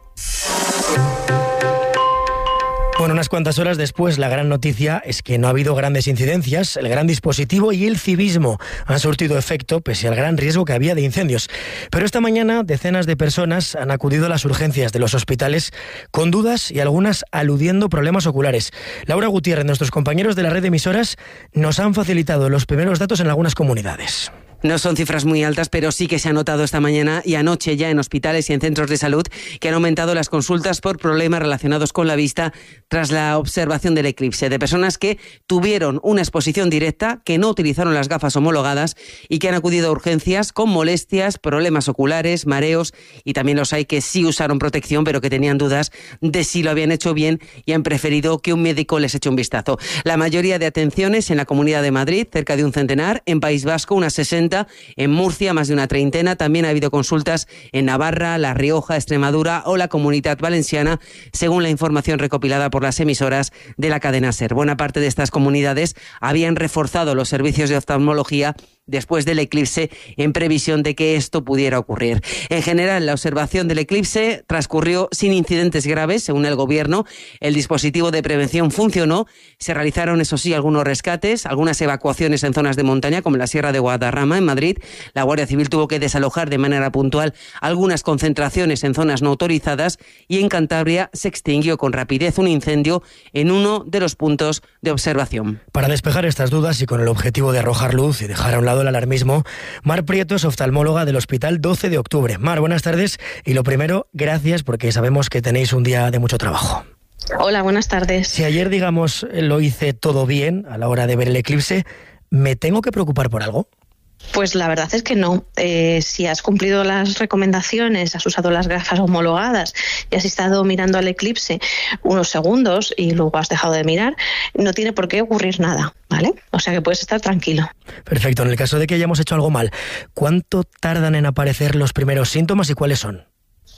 Bueno, unas cuantas horas después, la gran noticia es que no ha habido grandes incidencias. El gran dispositivo y el civismo han surtido efecto pese al gran riesgo que había de incendios. Pero esta mañana decenas de personas han acudido a las urgencias de los hospitales con dudas y algunas aludiendo problemas oculares. Laura Gutiérrez, nuestros compañeros de la red de emisoras, nos han facilitado los primeros datos en algunas comunidades. No son cifras muy altas, pero sí que se ha notado esta mañana y anoche ya en hospitales y en centros de salud que han aumentado las consultas por problemas relacionados con la vista tras la observación del eclipse, de personas que tuvieron una exposición directa, que no utilizaron las gafas homologadas y que han acudido a urgencias con molestias, problemas oculares, mareos, y también los hay que sí usaron protección pero que tenían dudas de si lo habían hecho bien y han preferido que un médico les eche un vistazo. La mayoría de atenciones en la Comunidad de Madrid, cerca de un centenar, en País Vasco unas sesenta, consulta en Murcia, más de una treintena. También ha habido consultas en Navarra, La Rioja, Extremadura o la Comunidad Valenciana, según la información recopilada por las emisoras de la cadena SER. Buena parte de estas comunidades habían reforzado los servicios de oftalmología después del eclipse, en previsión de que esto pudiera ocurrir. En general, la observación del eclipse transcurrió sin incidentes graves, según el Gobierno. El dispositivo de prevención funcionó. Se realizaron, eso sí, algunos rescates, algunas evacuaciones en zonas de montaña, como la Sierra de Guadarrama, en Madrid. La Guardia Civil tuvo que desalojar de manera puntual algunas concentraciones en zonas no autorizadas, y en Cantabria se extinguió con rapidez un incendio en uno de los puntos de observación. Para despejar estas dudas y con el objetivo de arrojar luz y dejar a un lado el alarmismo, Mar Prieto es oftalmóloga del Hospital doce de octubre. Mar, buenas tardes, y lo primero, gracias, porque sabemos que tenéis un día de mucho trabajo. Hola, buenas tardes. Si ayer, digamos, lo hice todo bien a la hora de ver el eclipse, ¿me tengo que preocupar por algo? Pues la verdad es que no. Eh, si has cumplido las recomendaciones, has usado las gafas homologadas y has estado mirando al eclipse unos segundos y luego has dejado de mirar, no tiene por qué ocurrir nada, ¿vale? O sea que puedes estar tranquilo. Perfecto. En el caso de que hayamos hecho algo mal, ¿cuánto tardan en aparecer los primeros síntomas y cuáles son?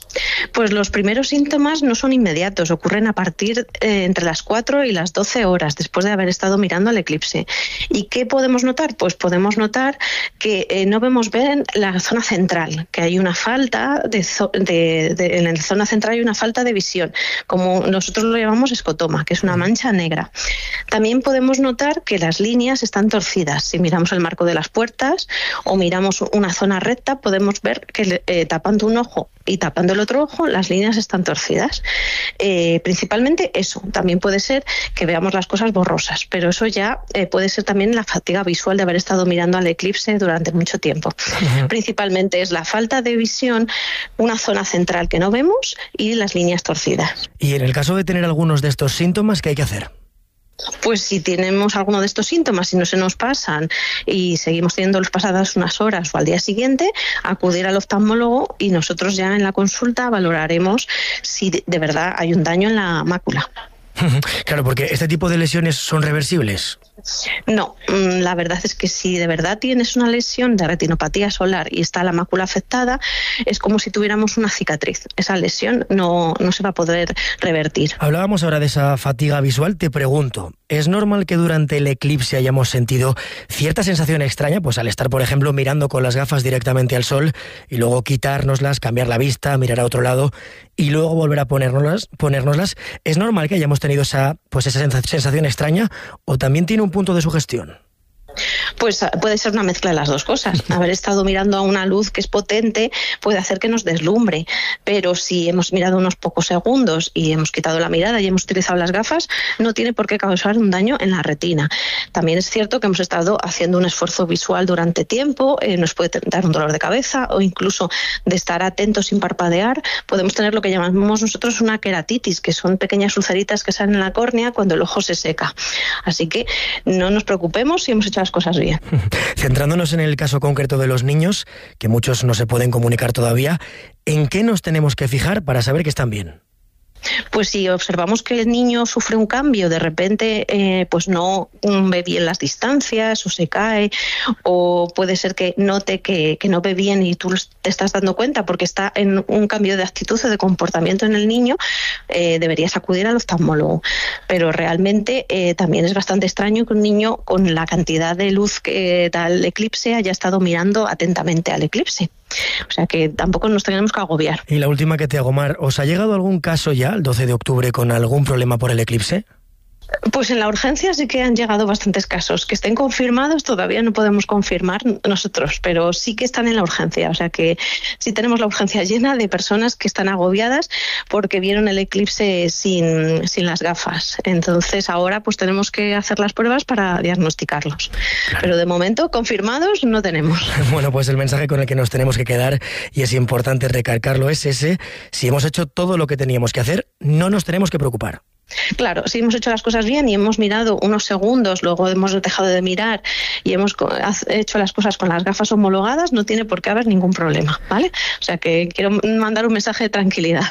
Pues los primeros síntomas no son inmediatos, ocurren a partir eh, entre las cuatro y las doce horas después de haber estado mirando el eclipse. ¿Y qué podemos notar? Pues podemos notar que eh, no vemos bien la zona central, que hay una falta de, de, de en la zona central hay una falta de visión, como nosotros lo llamamos escotoma, que es una mancha negra. También podemos notar que las líneas están torcidas. Si miramos el marco de las puertas o miramos una zona recta, podemos ver que eh, tapando un ojo y tapando el otro ojo, las líneas están torcidas. Eh, principalmente eso. También puede ser que veamos las cosas borrosas, pero eso ya eh, puede ser también la fatiga visual de haber estado mirando al eclipse durante mucho tiempo. Uh-huh. Principalmente es la falta de visión, una zona central que no vemos y las líneas torcidas. Y en el caso de tener algunos de estos síntomas, ¿qué hay que hacer? Pues si tenemos alguno de estos síntomas y no se nos pasan y seguimos teniendo los pasadas unas horas o al día siguiente, acudir al oftalmólogo y nosotros ya en la consulta valoraremos si de verdad hay un daño en la mácula. Claro, porque este tipo de lesiones son reversibles. No, la verdad es que si de verdad tienes una lesión de retinopatía solar y está la mácula afectada, es como si tuviéramos una cicatriz. Esa lesión no, no se va a poder revertir. Hablábamos ahora de esa fatiga visual. Te pregunto, ¿es normal que durante el eclipse hayamos sentido cierta sensación extraña? Pues al estar, por ejemplo, mirando con las gafas directamente al sol y luego quitárnoslas, cambiar la vista, mirar a otro lado y luego volver a ponérnoslas, ponérnoslas. ¿Es normal que hayamos tenido esa, pues esa sensación extraña o también tiene un punto de sugestión? Pues puede ser una mezcla de las dos cosas. Haber estado mirando a una luz que es potente puede hacer que nos deslumbre, pero si hemos mirado unos pocos segundos y hemos quitado la mirada y hemos utilizado las gafas, no tiene por qué causar un daño en la retina. También es cierto que hemos estado haciendo un esfuerzo visual durante tiempo, eh, nos puede dar un dolor de cabeza o incluso de estar atentos sin parpadear, podemos tener lo que llamamos nosotros una queratitis, que son pequeñas ulceritas que salen en la córnea cuando el ojo se seca. Así que no nos preocupemos si hemos hecho las cosas bien. Centrándonos en el caso concreto de los niños, que muchos no se pueden comunicar todavía, ¿en qué nos tenemos que fijar para saber que están bien? Pues si observamos que el niño sufre un cambio, de repente eh, pues no ve bien las distancias o se cae, o puede ser que note que, que no ve bien y tú te estás dando cuenta porque está en un cambio de actitud o de comportamiento en el niño, eh, deberías acudir al oftalmólogo. Pero realmente eh, también es bastante extraño que un niño con la cantidad de luz que da el eclipse haya estado mirando atentamente al eclipse. O sea que tampoco nos tenemos que agobiar. Y la última que te hago, Mar, ¿os ha llegado algún caso ya, el doce de octubre, con algún problema por el eclipse? Pues en la urgencia sí que han llegado bastantes casos. Que estén confirmados todavía no podemos confirmar nosotros, pero sí que están en la urgencia. O sea que sí tenemos la urgencia llena de personas que están agobiadas porque vieron el eclipse sin, sin las gafas. Entonces ahora pues tenemos que hacer las pruebas para diagnosticarlos. Claro. Pero de momento confirmados no tenemos. Bueno, pues el mensaje con el que nos tenemos que quedar, y es importante recalcarlo, es ese: si hemos hecho todo lo que teníamos que hacer, no nos tenemos que preocupar. Claro, si hemos hecho las cosas bien y hemos mirado unos segundos, luego hemos dejado de mirar y hemos hecho las cosas con las gafas homologadas, no tiene por qué haber ningún problema, ¿vale? O sea que quiero mandar un mensaje de tranquilidad.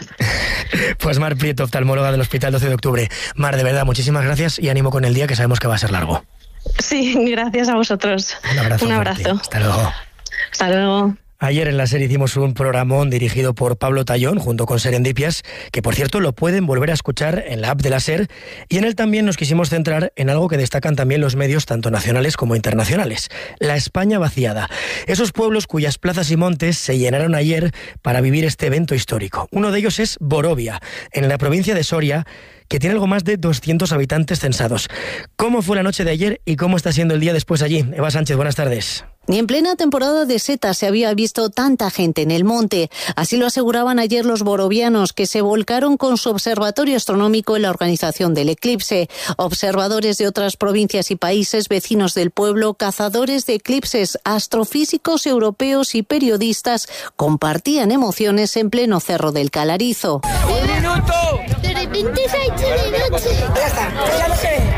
Pues Mar Prieto, oftalmóloga del Hospital doce de octubre. Mar, de verdad, muchísimas gracias y ánimo con el día, que sabemos que va a ser largo. Sí, gracias a vosotros. Un abrazo. Un abrazo. Hasta luego. Hasta luego. Ayer en la serie hicimos un programón dirigido por Pablo Tallón junto con Serendipias, que por cierto lo pueden volver a escuchar en la app de la SER, y en él también nos quisimos centrar en algo que destacan también los medios tanto nacionales como internacionales: la España vaciada. Esos pueblos cuyas plazas y montes se llenaron ayer para vivir este evento histórico. Uno de ellos es Borovia, en la provincia de Soria, que tiene algo más de doscientos habitantes censados. ¿Cómo fue la noche de ayer y cómo está siendo el día después allí? Eva Sánchez, buenas tardes. Ni en plena temporada de setas se había visto tanta gente en el monte. Así lo aseguraban ayer los borovianos, que se volcaron con su observatorio astronómico en la organización del eclipse. Observadores de otras provincias y países vecinos del pueblo, cazadores de eclipses, astrofísicos europeos y periodistas compartían emociones en pleno Cerro del Calarizo. ¡Un minuto! De repente se ha hecho de noche. Ya está, ya no se ve.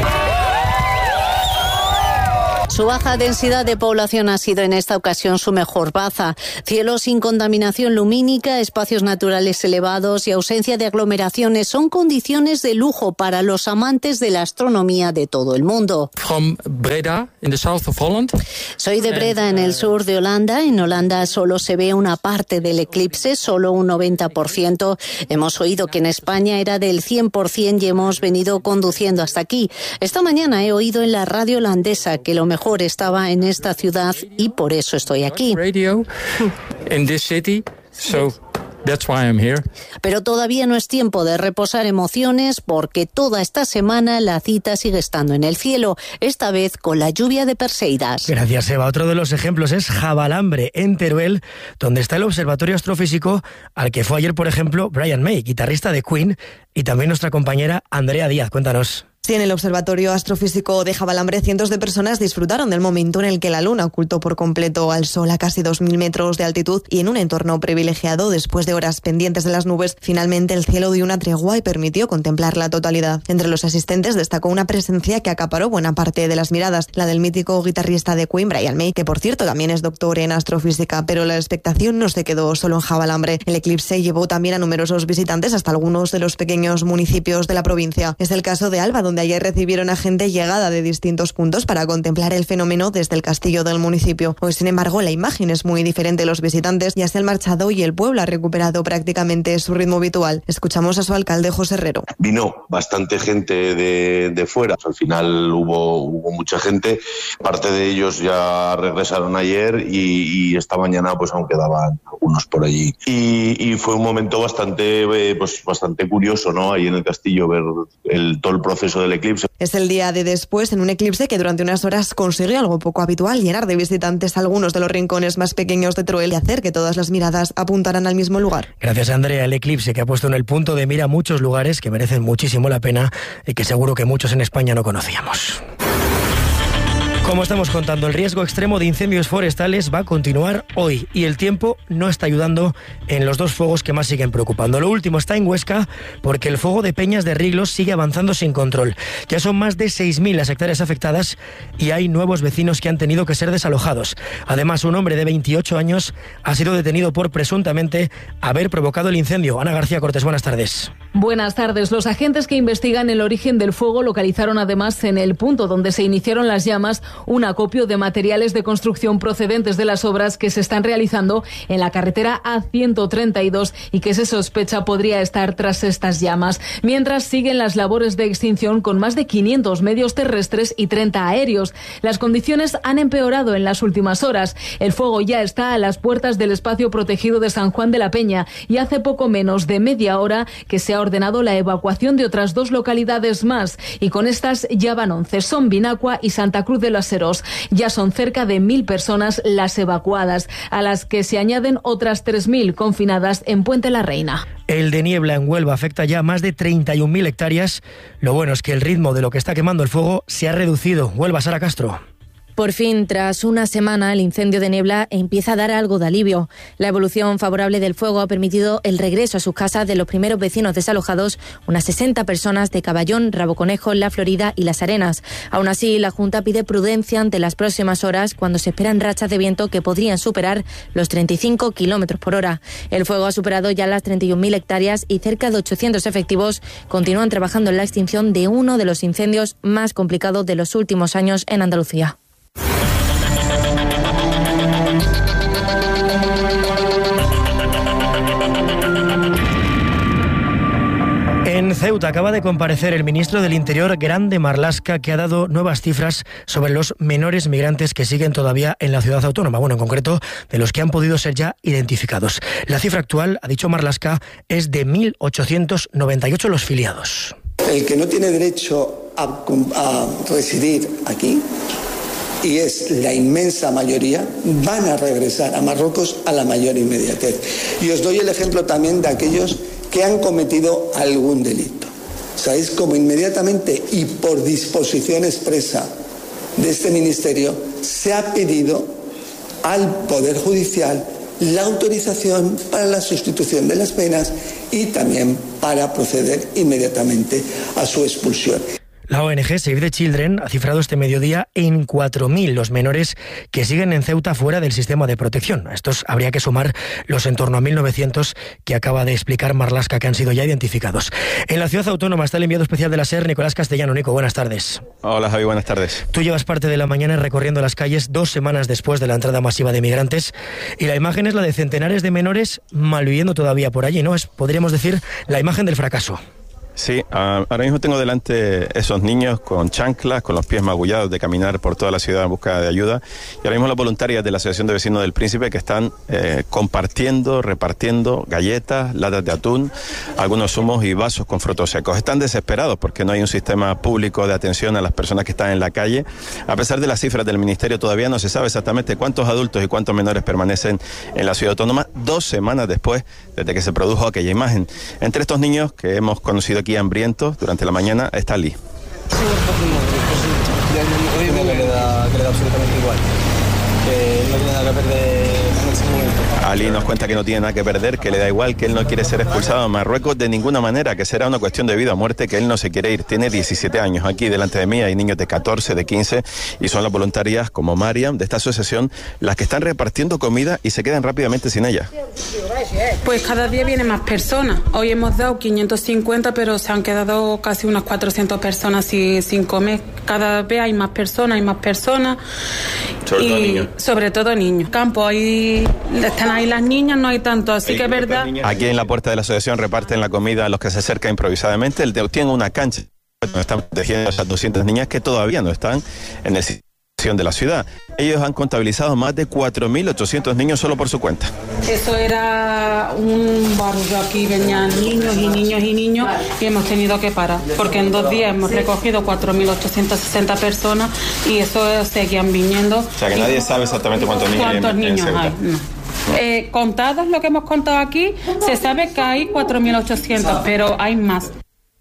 Su baja densidad de población ha sido en esta ocasión su mejor baza. Cielos sin contaminación lumínica, espacios naturales elevados y ausencia de aglomeraciones son condiciones de lujo para los amantes de la astronomía de todo el mundo. From Breda, in the south of Holland. Soy de Breda, en el sur de Holanda. En Holanda solo se ve una parte del eclipse, solo un noventa por ciento. Hemos oído que en España era del cien por ciento y hemos venido conduciendo hasta aquí. Esta mañana he oído en la radio holandesa que lo mejor estaba en esta ciudad y por eso estoy aquí. Radio in this city, so that's why I'm here. Pero todavía no es tiempo de reposar emociones, porque toda esta semana la cita sigue estando en el cielo, esta vez con la lluvia de Perseidas. Gracias, Eva. Otro de los ejemplos es Javalambre, en Teruel, donde está el observatorio astrofísico al que fue ayer, por ejemplo, Brian May, guitarrista de Queen, y también nuestra compañera Andrea Díaz. Cuéntanos. Sí, en el Observatorio Astrofísico de Javalambre, cientos de personas disfrutaron del momento en el que la Luna ocultó por completo al Sol a casi dos mil metros de altitud y en un entorno privilegiado. Después de horas pendientes de las nubes, finalmente el cielo dio una tregua y permitió contemplar la totalidad. Entre los asistentes destacó una presencia que acaparó buena parte de las miradas, la del mítico guitarrista de Queen, Brian May, que por cierto también es doctor en astrofísica, pero la expectación no se quedó solo en Javalambre. El eclipse llevó también a numerosos visitantes hasta algunos de los pequeños municipios de la provincia. Es el caso de Alba, donde ayer recibieron a gente llegada de distintos puntos para contemplar el fenómeno desde el castillo del municipio. Hoy, sin embargo, la imagen es muy diferente. Los visitantes ya se han marchado y el pueblo ha recuperado prácticamente su ritmo habitual. Escuchamos a su alcalde, José Herrero. Vino bastante gente de, de fuera. Al final hubo, hubo mucha gente. Parte de ellos ya regresaron ayer y, y esta mañana pues aún quedaban algunos por allí. Y, y fue un momento bastante, eh, pues, bastante curioso, ¿no? Ahí en el castillo ver el, todo el proceso del eclipse. Es el día de después en un eclipse que durante unas horas consiguió algo poco habitual: llenar de visitantes algunos de los rincones más pequeños de Teruel y hacer que todas las miradas apuntaran al mismo lugar. Gracias, Andrea. El eclipse que ha puesto en el punto de mira muchos lugares que merecen muchísimo la pena y que seguro que muchos en España no conocíamos. Como estamos contando, el riesgo extremo de incendios forestales va a continuar hoy y el tiempo no está ayudando en los dos fuegos que más siguen preocupando. Lo último está en Huesca, porque el fuego de Peñas de Riglos sigue avanzando sin control. Ya son más de seis mil las hectáreas afectadas y hay nuevos vecinos que han tenido que ser desalojados. Además, un hombre de veintiocho años ha sido detenido por presuntamente haber provocado el incendio. Ana García Cortés, buenas tardes. Buenas tardes. Los agentes que investigan el origen del fuego localizaron además en el punto donde se iniciaron las llamas un acopio de materiales de construcción procedentes de las obras que se están realizando en la carretera A ciento treinta y dos y que se sospecha podría estar tras estas llamas. Mientras siguen las labores de extinción con más de quinientos medios terrestres y treinta aéreos. Las condiciones han empeorado en las últimas horas. El fuego ya está a las puertas del espacio protegido de San Juan de la Peña y hace poco menos de media hora que se ha ordenado la evacuación de otras dos localidades más y con estas ya van once, son Vinacua y Santa Cruz de los Heros. Ya son cerca de mil personas las evacuadas, a las que se añaden otras tres mil confinadas en Puente la Reina. El de niebla en Huelva afecta ya más de treinta y un mil hectáreas. Lo bueno es que el ritmo de lo que está quemando el fuego se ha reducido. Huelva, Sara Castro. Por fin, tras una semana, el incendio de niebla empieza a dar algo de alivio. La evolución favorable del fuego ha permitido el regreso a sus casas de los primeros vecinos desalojados, unas sesenta personas de Caballón, Rabo Conejo, La Florida y Las Arenas. Aún así, la Junta pide prudencia ante las próximas horas, cuando se esperan rachas de viento que podrían superar los treinta y cinco kilómetros por hora. El fuego ha superado ya las treinta y un mil hectáreas y cerca de ochocientos efectivos continúan trabajando en la extinción de uno de los incendios más complicados de los últimos años en Andalucía. En Ceuta acaba de comparecer el ministro del Interior, Grande Marlaska, que ha dado nuevas cifras sobre los menores migrantes que siguen todavía en la ciudad autónoma. Bueno, en concreto, de los que han podido ser ya identificados. La cifra actual, ha dicho Marlaska, es de mil ochocientos noventa y ocho los filiados. El que no tiene derecho a, a residir aquí, y es la inmensa mayoría, van a regresar a Marruecos a la mayor inmediatez. Y os doy el ejemplo también de aquellos que han cometido algún delito. ¿Sabéis cómo inmediatamente y por disposición expresa de este ministerio se ha pedido al Poder Judicial la autorización para la sustitución de las penas y también para proceder inmediatamente a su expulsión? La O N G Save the Children ha cifrado este mediodía en cuatro mil los menores que siguen en Ceuta fuera del sistema de protección. A estos habría que sumar los en torno a mil novecientos que acaba de explicar Marlaska, que han sido ya identificados. En la ciudad autónoma está el enviado especial de la SER, Nicolás Castellano. Nico, buenas tardes. Hola Javi, buenas tardes. Tú llevas parte de la mañana recorriendo las calles dos semanas después de la entrada masiva de migrantes y la imagen es la de centenares de menores malviviendo todavía por allí, ¿no? Es, podríamos decir, la imagen del fracaso. Sí, uh, ahora mismo tengo delante esos niños con chanclas, con los pies magullados de caminar por toda la ciudad en busca de ayuda. Y ahora mismo las voluntarias de la Asociación de Vecinos del Príncipe que están eh, compartiendo, repartiendo galletas, latas de atún, algunos zumos y vasos con frutos secos. Están desesperados porque no hay un sistema público de atención a las personas que están en la calle. A pesar de las cifras del Ministerio, todavía no se sabe exactamente cuántos adultos y cuántos menores permanecen en la ciudad autónoma dos semanas después desde que se produjo aquella imagen. Entre estos niños que hemos conocido aquí hambrientos durante la mañana está Lee. Que le da, que le da absolutamente igual, que no tiene nada que perder en ese momento. Ali nos cuenta que no tiene nada que perder, que le da igual, que él no quiere ser expulsado a Marruecos de ninguna manera, que será una cuestión de vida o muerte, que él no se quiere ir. Tiene diecisiete años. Aquí delante de mí hay niños de catorce, de quince y son las voluntarias como Mariam de esta asociación las que están repartiendo comida y se quedan rápidamente sin ella. Pues cada día vienen más personas. Hoy hemos dado quinientos cincuenta, pero se han quedado casi unas cuatrocientas personas sin, sin comer. Cada vez hay más personas, hay más personas. Sobre y todo niños. Sobre todo niños. Campo, ahí están ahí las niñas, no hay tanto, así que es verdad. Aquí en la puerta de la asociación reparten la comida a los que se acercan improvisadamente. El tiene una cancha donde están protegiendo a esas doscientas niñas que todavía no están en el sistema de la ciudad. Ellos han contabilizado más de cuatro mil ochocientos niños solo por su cuenta. Eso era un barrio, aquí venían niños y niños y niños y hemos tenido que parar, porque en dos días hemos recogido cuatro mil ochocientas sesenta personas y eso seguían viniendo. O sea que nadie sabe exactamente cuántos niños, ¿Cuántos hay en, niños en hay? No. Eh, contados lo que hemos contado aquí, se sabe que hay cuatro mil ochocientos, pero hay más.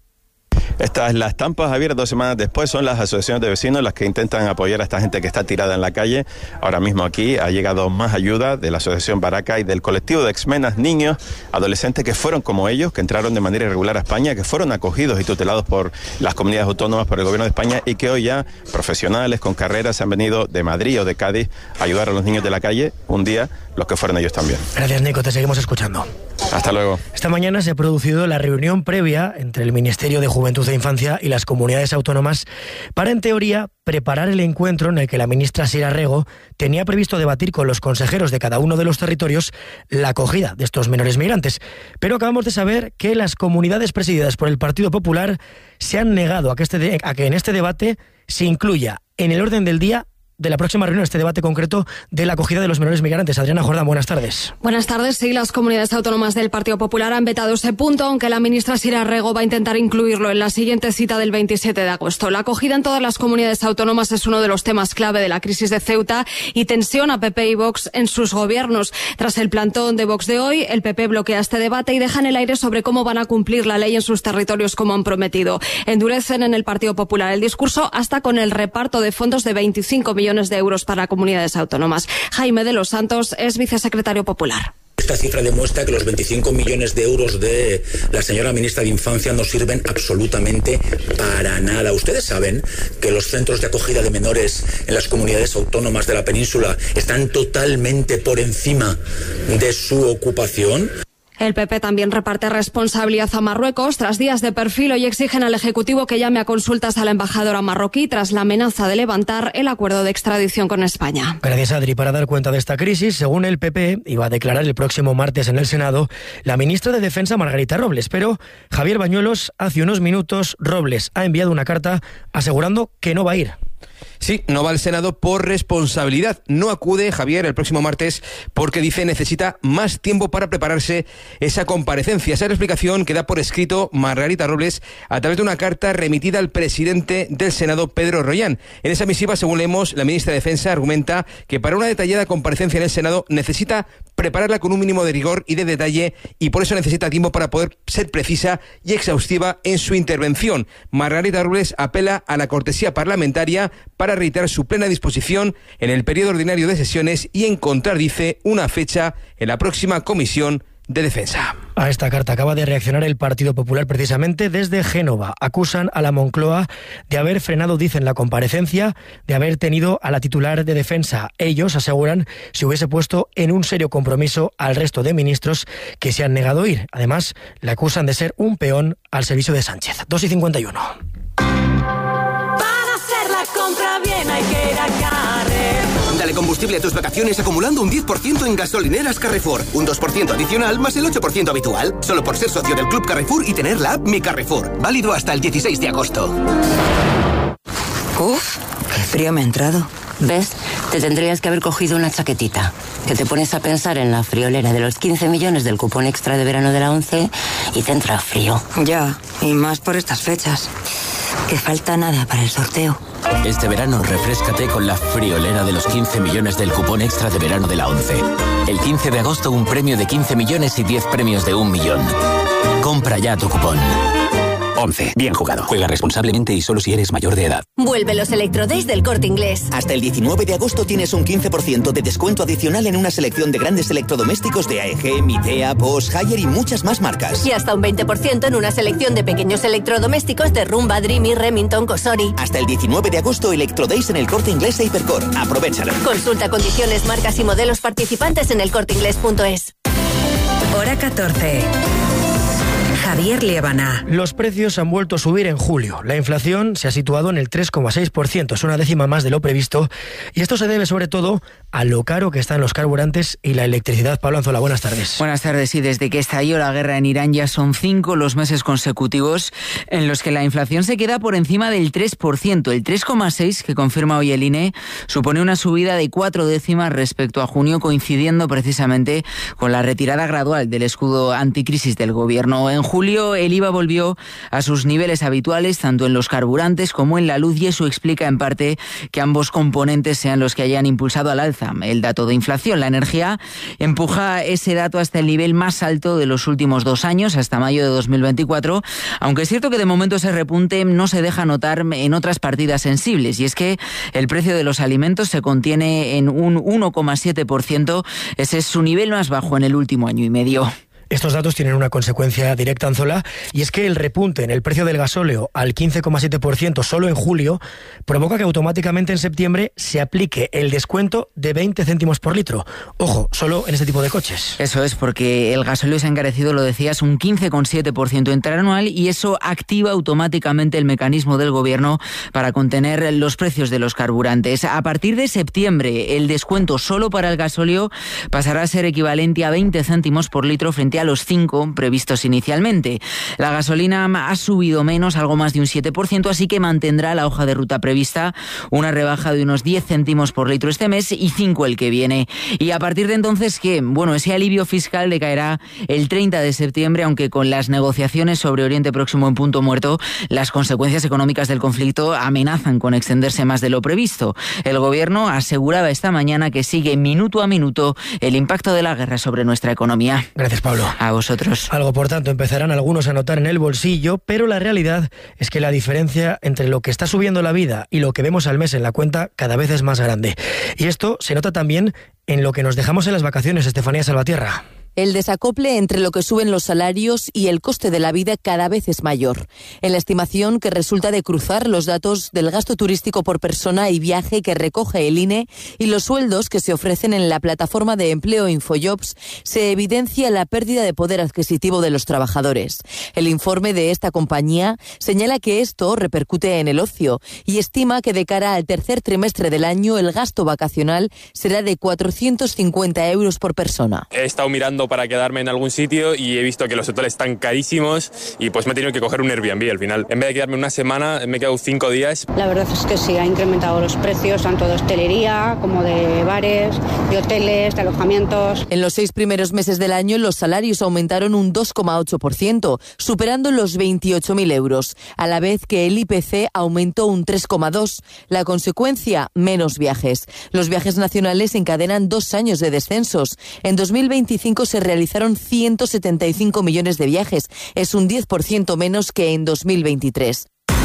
Estas, las estampas, Javier, dos semanas después, son las asociaciones de vecinos las que intentan apoyar a esta gente que está tirada en la calle. Ahora mismo aquí ha llegado más ayuda de la asociación Baraka y del colectivo de exmenas, niños, adolescentes que fueron como ellos, que entraron de manera irregular a España, que fueron acogidos y tutelados por las comunidades autónomas, por el gobierno de España y que hoy ya profesionales con carreras se han venido de Madrid o de Cádiz a ayudar a los niños de la calle, un día los que fueron ellos también. Gracias, Nico, te seguimos escuchando. Hasta luego. Esta mañana se ha producido la reunión previa entre el Ministerio de Juventud e Infancia y las comunidades autónomas para, en teoría, preparar el encuentro en el que la ministra Sira Rego tenía previsto debatir con los consejeros de cada uno de los territorios la acogida de estos menores migrantes. Pero acabamos de saber que las comunidades presididas por el Partido Popular se han negado a que, este de, a que en este debate se incluya en el orden del día de la próxima reunión, este debate concreto de la acogida de los menores migrantes. Adriana Jordán, buenas tardes. Buenas tardes. Sí, las comunidades autónomas del Partido Popular han vetado ese punto, aunque la ministra Sira Rego va a intentar incluirlo en la siguiente cita del veintisiete de agosto. La acogida en todas las comunidades autónomas es uno de los temas clave de la crisis de Ceuta y tensión a P P y Vox en sus gobiernos. Tras el plantón de Vox de hoy, el P P bloquea este debate y deja en el aire sobre cómo van a cumplir la ley en sus territorios como han prometido. Endurecen en el Partido Popular el discurso hasta con el reparto de fondos de veinticinco millones de euros para comunidades autónomas. Jaime de los Santos es vicesecretario popular. Esta cifra demuestra que los veinticinco millones de euros de la señora ministra de Infancia no sirven absolutamente para nada. Ustedes saben que los centros de acogida de menores en las comunidades autónomas de la península están totalmente por encima de su ocupación. El P P también reparte responsabilidad a Marruecos. Tras días de perfil, hoy exigen al Ejecutivo que llame a consultas a la embajadora marroquí tras la amenaza de levantar el acuerdo de extradición con España. Gracias, Adri. Para dar cuenta de esta crisis, según el P P, iba a declarar el próximo martes en el Senado la ministra de Defensa, Margarita Robles. Pero Javier Bañuelos, hace unos minutos, Robles ha enviado una carta asegurando que no va a ir. Sí, no va al Senado por responsabilidad. No acude Javier el próximo martes porque dice necesita más tiempo para prepararse esa comparecencia. Esa es la explicación que da por escrito Margarita Robles a través de una carta remitida al presidente del Senado, Pedro Rollán. En esa misiva, según leemos, la ministra de Defensa argumenta que para una detallada comparecencia en el Senado necesita prepararla con un mínimo de rigor y de detalle y por eso necesita tiempo para poder ser precisa y exhaustiva en su intervención. Margarita Robles apela a la cortesía parlamentaria para reiterar su plena disposición en el periodo ordinario de sesiones y encontrar, dice, una fecha en la próxima Comisión de Defensa. A esta carta acaba de reaccionar el Partido Popular precisamente desde Génova. Acusan a la Moncloa de haber frenado, dicen, la comparecencia, de haber tenido a la titular de Defensa. Ellos aseguran se hubiese puesto en un serio compromiso al resto de ministros que se han negado a ir. Además, le acusan de ser un peón al servicio de Sánchez. dos y cincuenta y uno. Bien, hay que ir a Carrefour. Dale combustible a tus vacaciones acumulando un diez por ciento en gasolineras Carrefour. Un dos por ciento adicional más el ocho por ciento habitual. Solo por ser socio del Club Carrefour y tener la app Mi Carrefour. Válido hasta el dieciséis de agosto. Uf, qué frío me ha entrado. ¿Ves? Te tendrías que haber cogido una chaquetita. Que te pones a pensar en la friolera de los quince millones del cupón extra de verano de la ONCE y te entra frío. Ya, y más por estas fechas. Que falta nada para el sorteo. Este verano refréscate con la friolera de los quince millones del cupón extra de verano de la ONCE. El quince de agosto un premio de quince millones y diez premios de un millón. Compra ya tu cupón. ONCE. Bien jugado. Juega responsablemente y solo si eres mayor de edad. Vuelve los Electrodays del Corte Inglés. Hasta el diecinueve de agosto tienes un quince por ciento de descuento adicional en una selección de grandes electrodomésticos de A E G, Midea, Bosch, Haier y muchas más marcas. Y hasta un veinte por ciento en una selección de pequeños electrodomésticos de Rumba, Dreamy, Remington, Cosori. Hasta el diecinueve de agosto, Electrodays en el Corte Inglés e Hipercor. Aprovéchalo. Consulta condiciones, marcas y modelos participantes en el corte inglés punto es. Hora catorce. Javier Liébana. Los precios han vuelto a subir en julio. La inflación se ha situado en el tres coma seis por ciento, es una décima más de lo previsto, y esto se debe sobre todo a lo caro que están los carburantes y la electricidad. Pablo Anzola, buenas tardes. Buenas tardes. Y desde que estalló la guerra en Irán ya son cinco los meses consecutivos en los que la inflación se queda por encima del tres por ciento. El tres coma seis por ciento que confirma hoy el I N E supone una subida de cuatro décimas respecto a junio, coincidiendo precisamente con la retirada gradual del escudo anticrisis del gobierno. En julio el I V A volvió a sus niveles habituales tanto en los carburantes como en la luz, y eso explica en parte que ambos componentes sean los que hayan impulsado al alza el dato de inflación. La energía empuja ese dato hasta el nivel más alto de los últimos dos años, hasta mayo de dos mil veinticuatro, aunque es cierto que de momento ese repunte no se deja notar en otras partidas sensibles, y es que el precio de los alimentos se contiene en un uno coma siete por ciento, ese es su nivel más bajo en el último año y medio. Estos datos tienen una consecuencia directa, Anzola, y es que el repunte en el precio del gasóleo al quince coma siete por ciento solo en julio provoca que automáticamente en septiembre se aplique el descuento de veinte céntimos por litro. Ojo, solo en este tipo de coches. Eso es, porque el gasóleo se ha encarecido, lo decías, un quince coma siete por ciento interanual, y eso activa automáticamente el mecanismo del gobierno para contener los precios de los carburantes. A partir de septiembre, el descuento solo para el gasóleo pasará a ser equivalente a veinte céntimos por litro frente a a los cinco previstos inicialmente. La gasolina ha subido menos, algo más de un siete por ciento, así que mantendrá la hoja de ruta prevista, una rebaja de unos diez céntimos por litro este mes y cinco el que viene. Y a partir de entonces, ¿qué? Bueno, ese alivio fiscal decaerá el treinta de septiembre, aunque con las negociaciones sobre Oriente Próximo en punto muerto, las consecuencias económicas del conflicto amenazan con extenderse más de lo previsto. El gobierno aseguraba esta mañana que sigue minuto a minuto el impacto de la guerra sobre nuestra economía. Gracias, Pablo. A vosotros. Algo, por tanto, empezarán algunos a notar en el bolsillo, pero la realidad es que la diferencia entre lo que está subiendo la vida y lo que vemos al mes en la cuenta cada vez es más grande. Y esto se nota también en lo que nos dejamos en las vacaciones, Estefanía Salvatierra. El desacople entre lo que suben los salarios y el coste de la vida cada vez es mayor. En la estimación que resulta de cruzar los datos del gasto turístico por persona y viaje que recoge el I N E y los sueldos que se ofrecen en la plataforma de empleo Infojobs, se evidencia la pérdida de poder adquisitivo de los trabajadores. El informe de esta compañía señala que esto repercute en el ocio y estima que de cara al tercer trimestre del año el gasto vacacional será de cuatrocientos cincuenta euros por persona. He estado mirando para quedarme en algún sitio y he visto que los hoteles están carísimos y pues me he tenido que coger un Airbnb al final. En vez de quedarme una semana, me he quedado cinco días. La verdad es que sí, ha incrementado los precios tanto de hostelería como de bares, de hoteles, de alojamientos. En los seis primeros meses del año los salarios aumentaron un dos coma ocho por ciento, superando los veintiocho mil euros, a la vez que el I P C aumentó un tres coma dos por ciento. La consecuencia, menos viajes. Los viajes nacionales encadenan dos años de descensos. En dos mil veinticinco se realizaron ciento setenta y cinco millones de viajes. Es un diez por ciento menos que en dos mil veintitrés.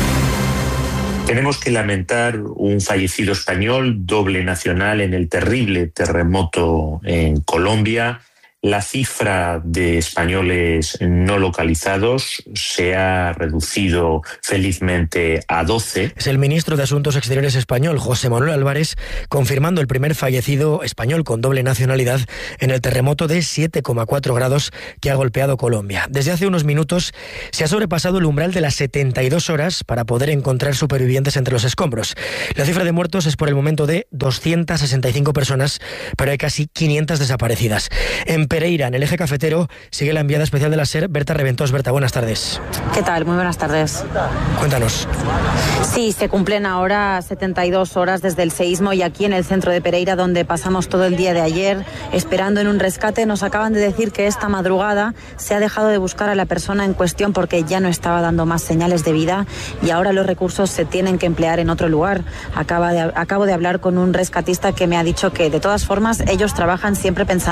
Tenemos que lamentar un fallecido español, doble nacional, en el terrible terremoto en Colombia. La cifra de españoles no localizados se ha reducido felizmente a doce. Es el ministro de Asuntos Exteriores español, José Manuel Álvarez, confirmando el primer fallecido español con doble nacionalidad en el terremoto de siete coma cuatro grados que ha golpeado Colombia. Desde hace unos minutos se ha sobrepasado el umbral de las setenta y dos horas para poder encontrar supervivientes entre los escombros. La cifra de muertos es por el momento de doscientas sesenta y cinco personas, pero hay casi quinientas desaparecidas. En Pereira, en el eje cafetero, sigue la enviada especial de la SER, Berta Reventós. Berta, buenas tardes. ¿Qué tal? Muy buenas tardes. Cuéntanos. Sí, se cumplen ahora setenta y dos horas desde el seísmo y aquí en el centro de Pereira, donde pasamos todo el día de ayer esperando en un rescate, nos acaban de decir que esta madrugada se ha dejado de buscar a la persona en cuestión porque ya no estaba dando más señales de vida y ahora los recursos se tienen que emplear en otro lugar. Acaba de, acabo de hablar con un rescatista que me ha dicho que de todas formas ellos trabajan siempre pensando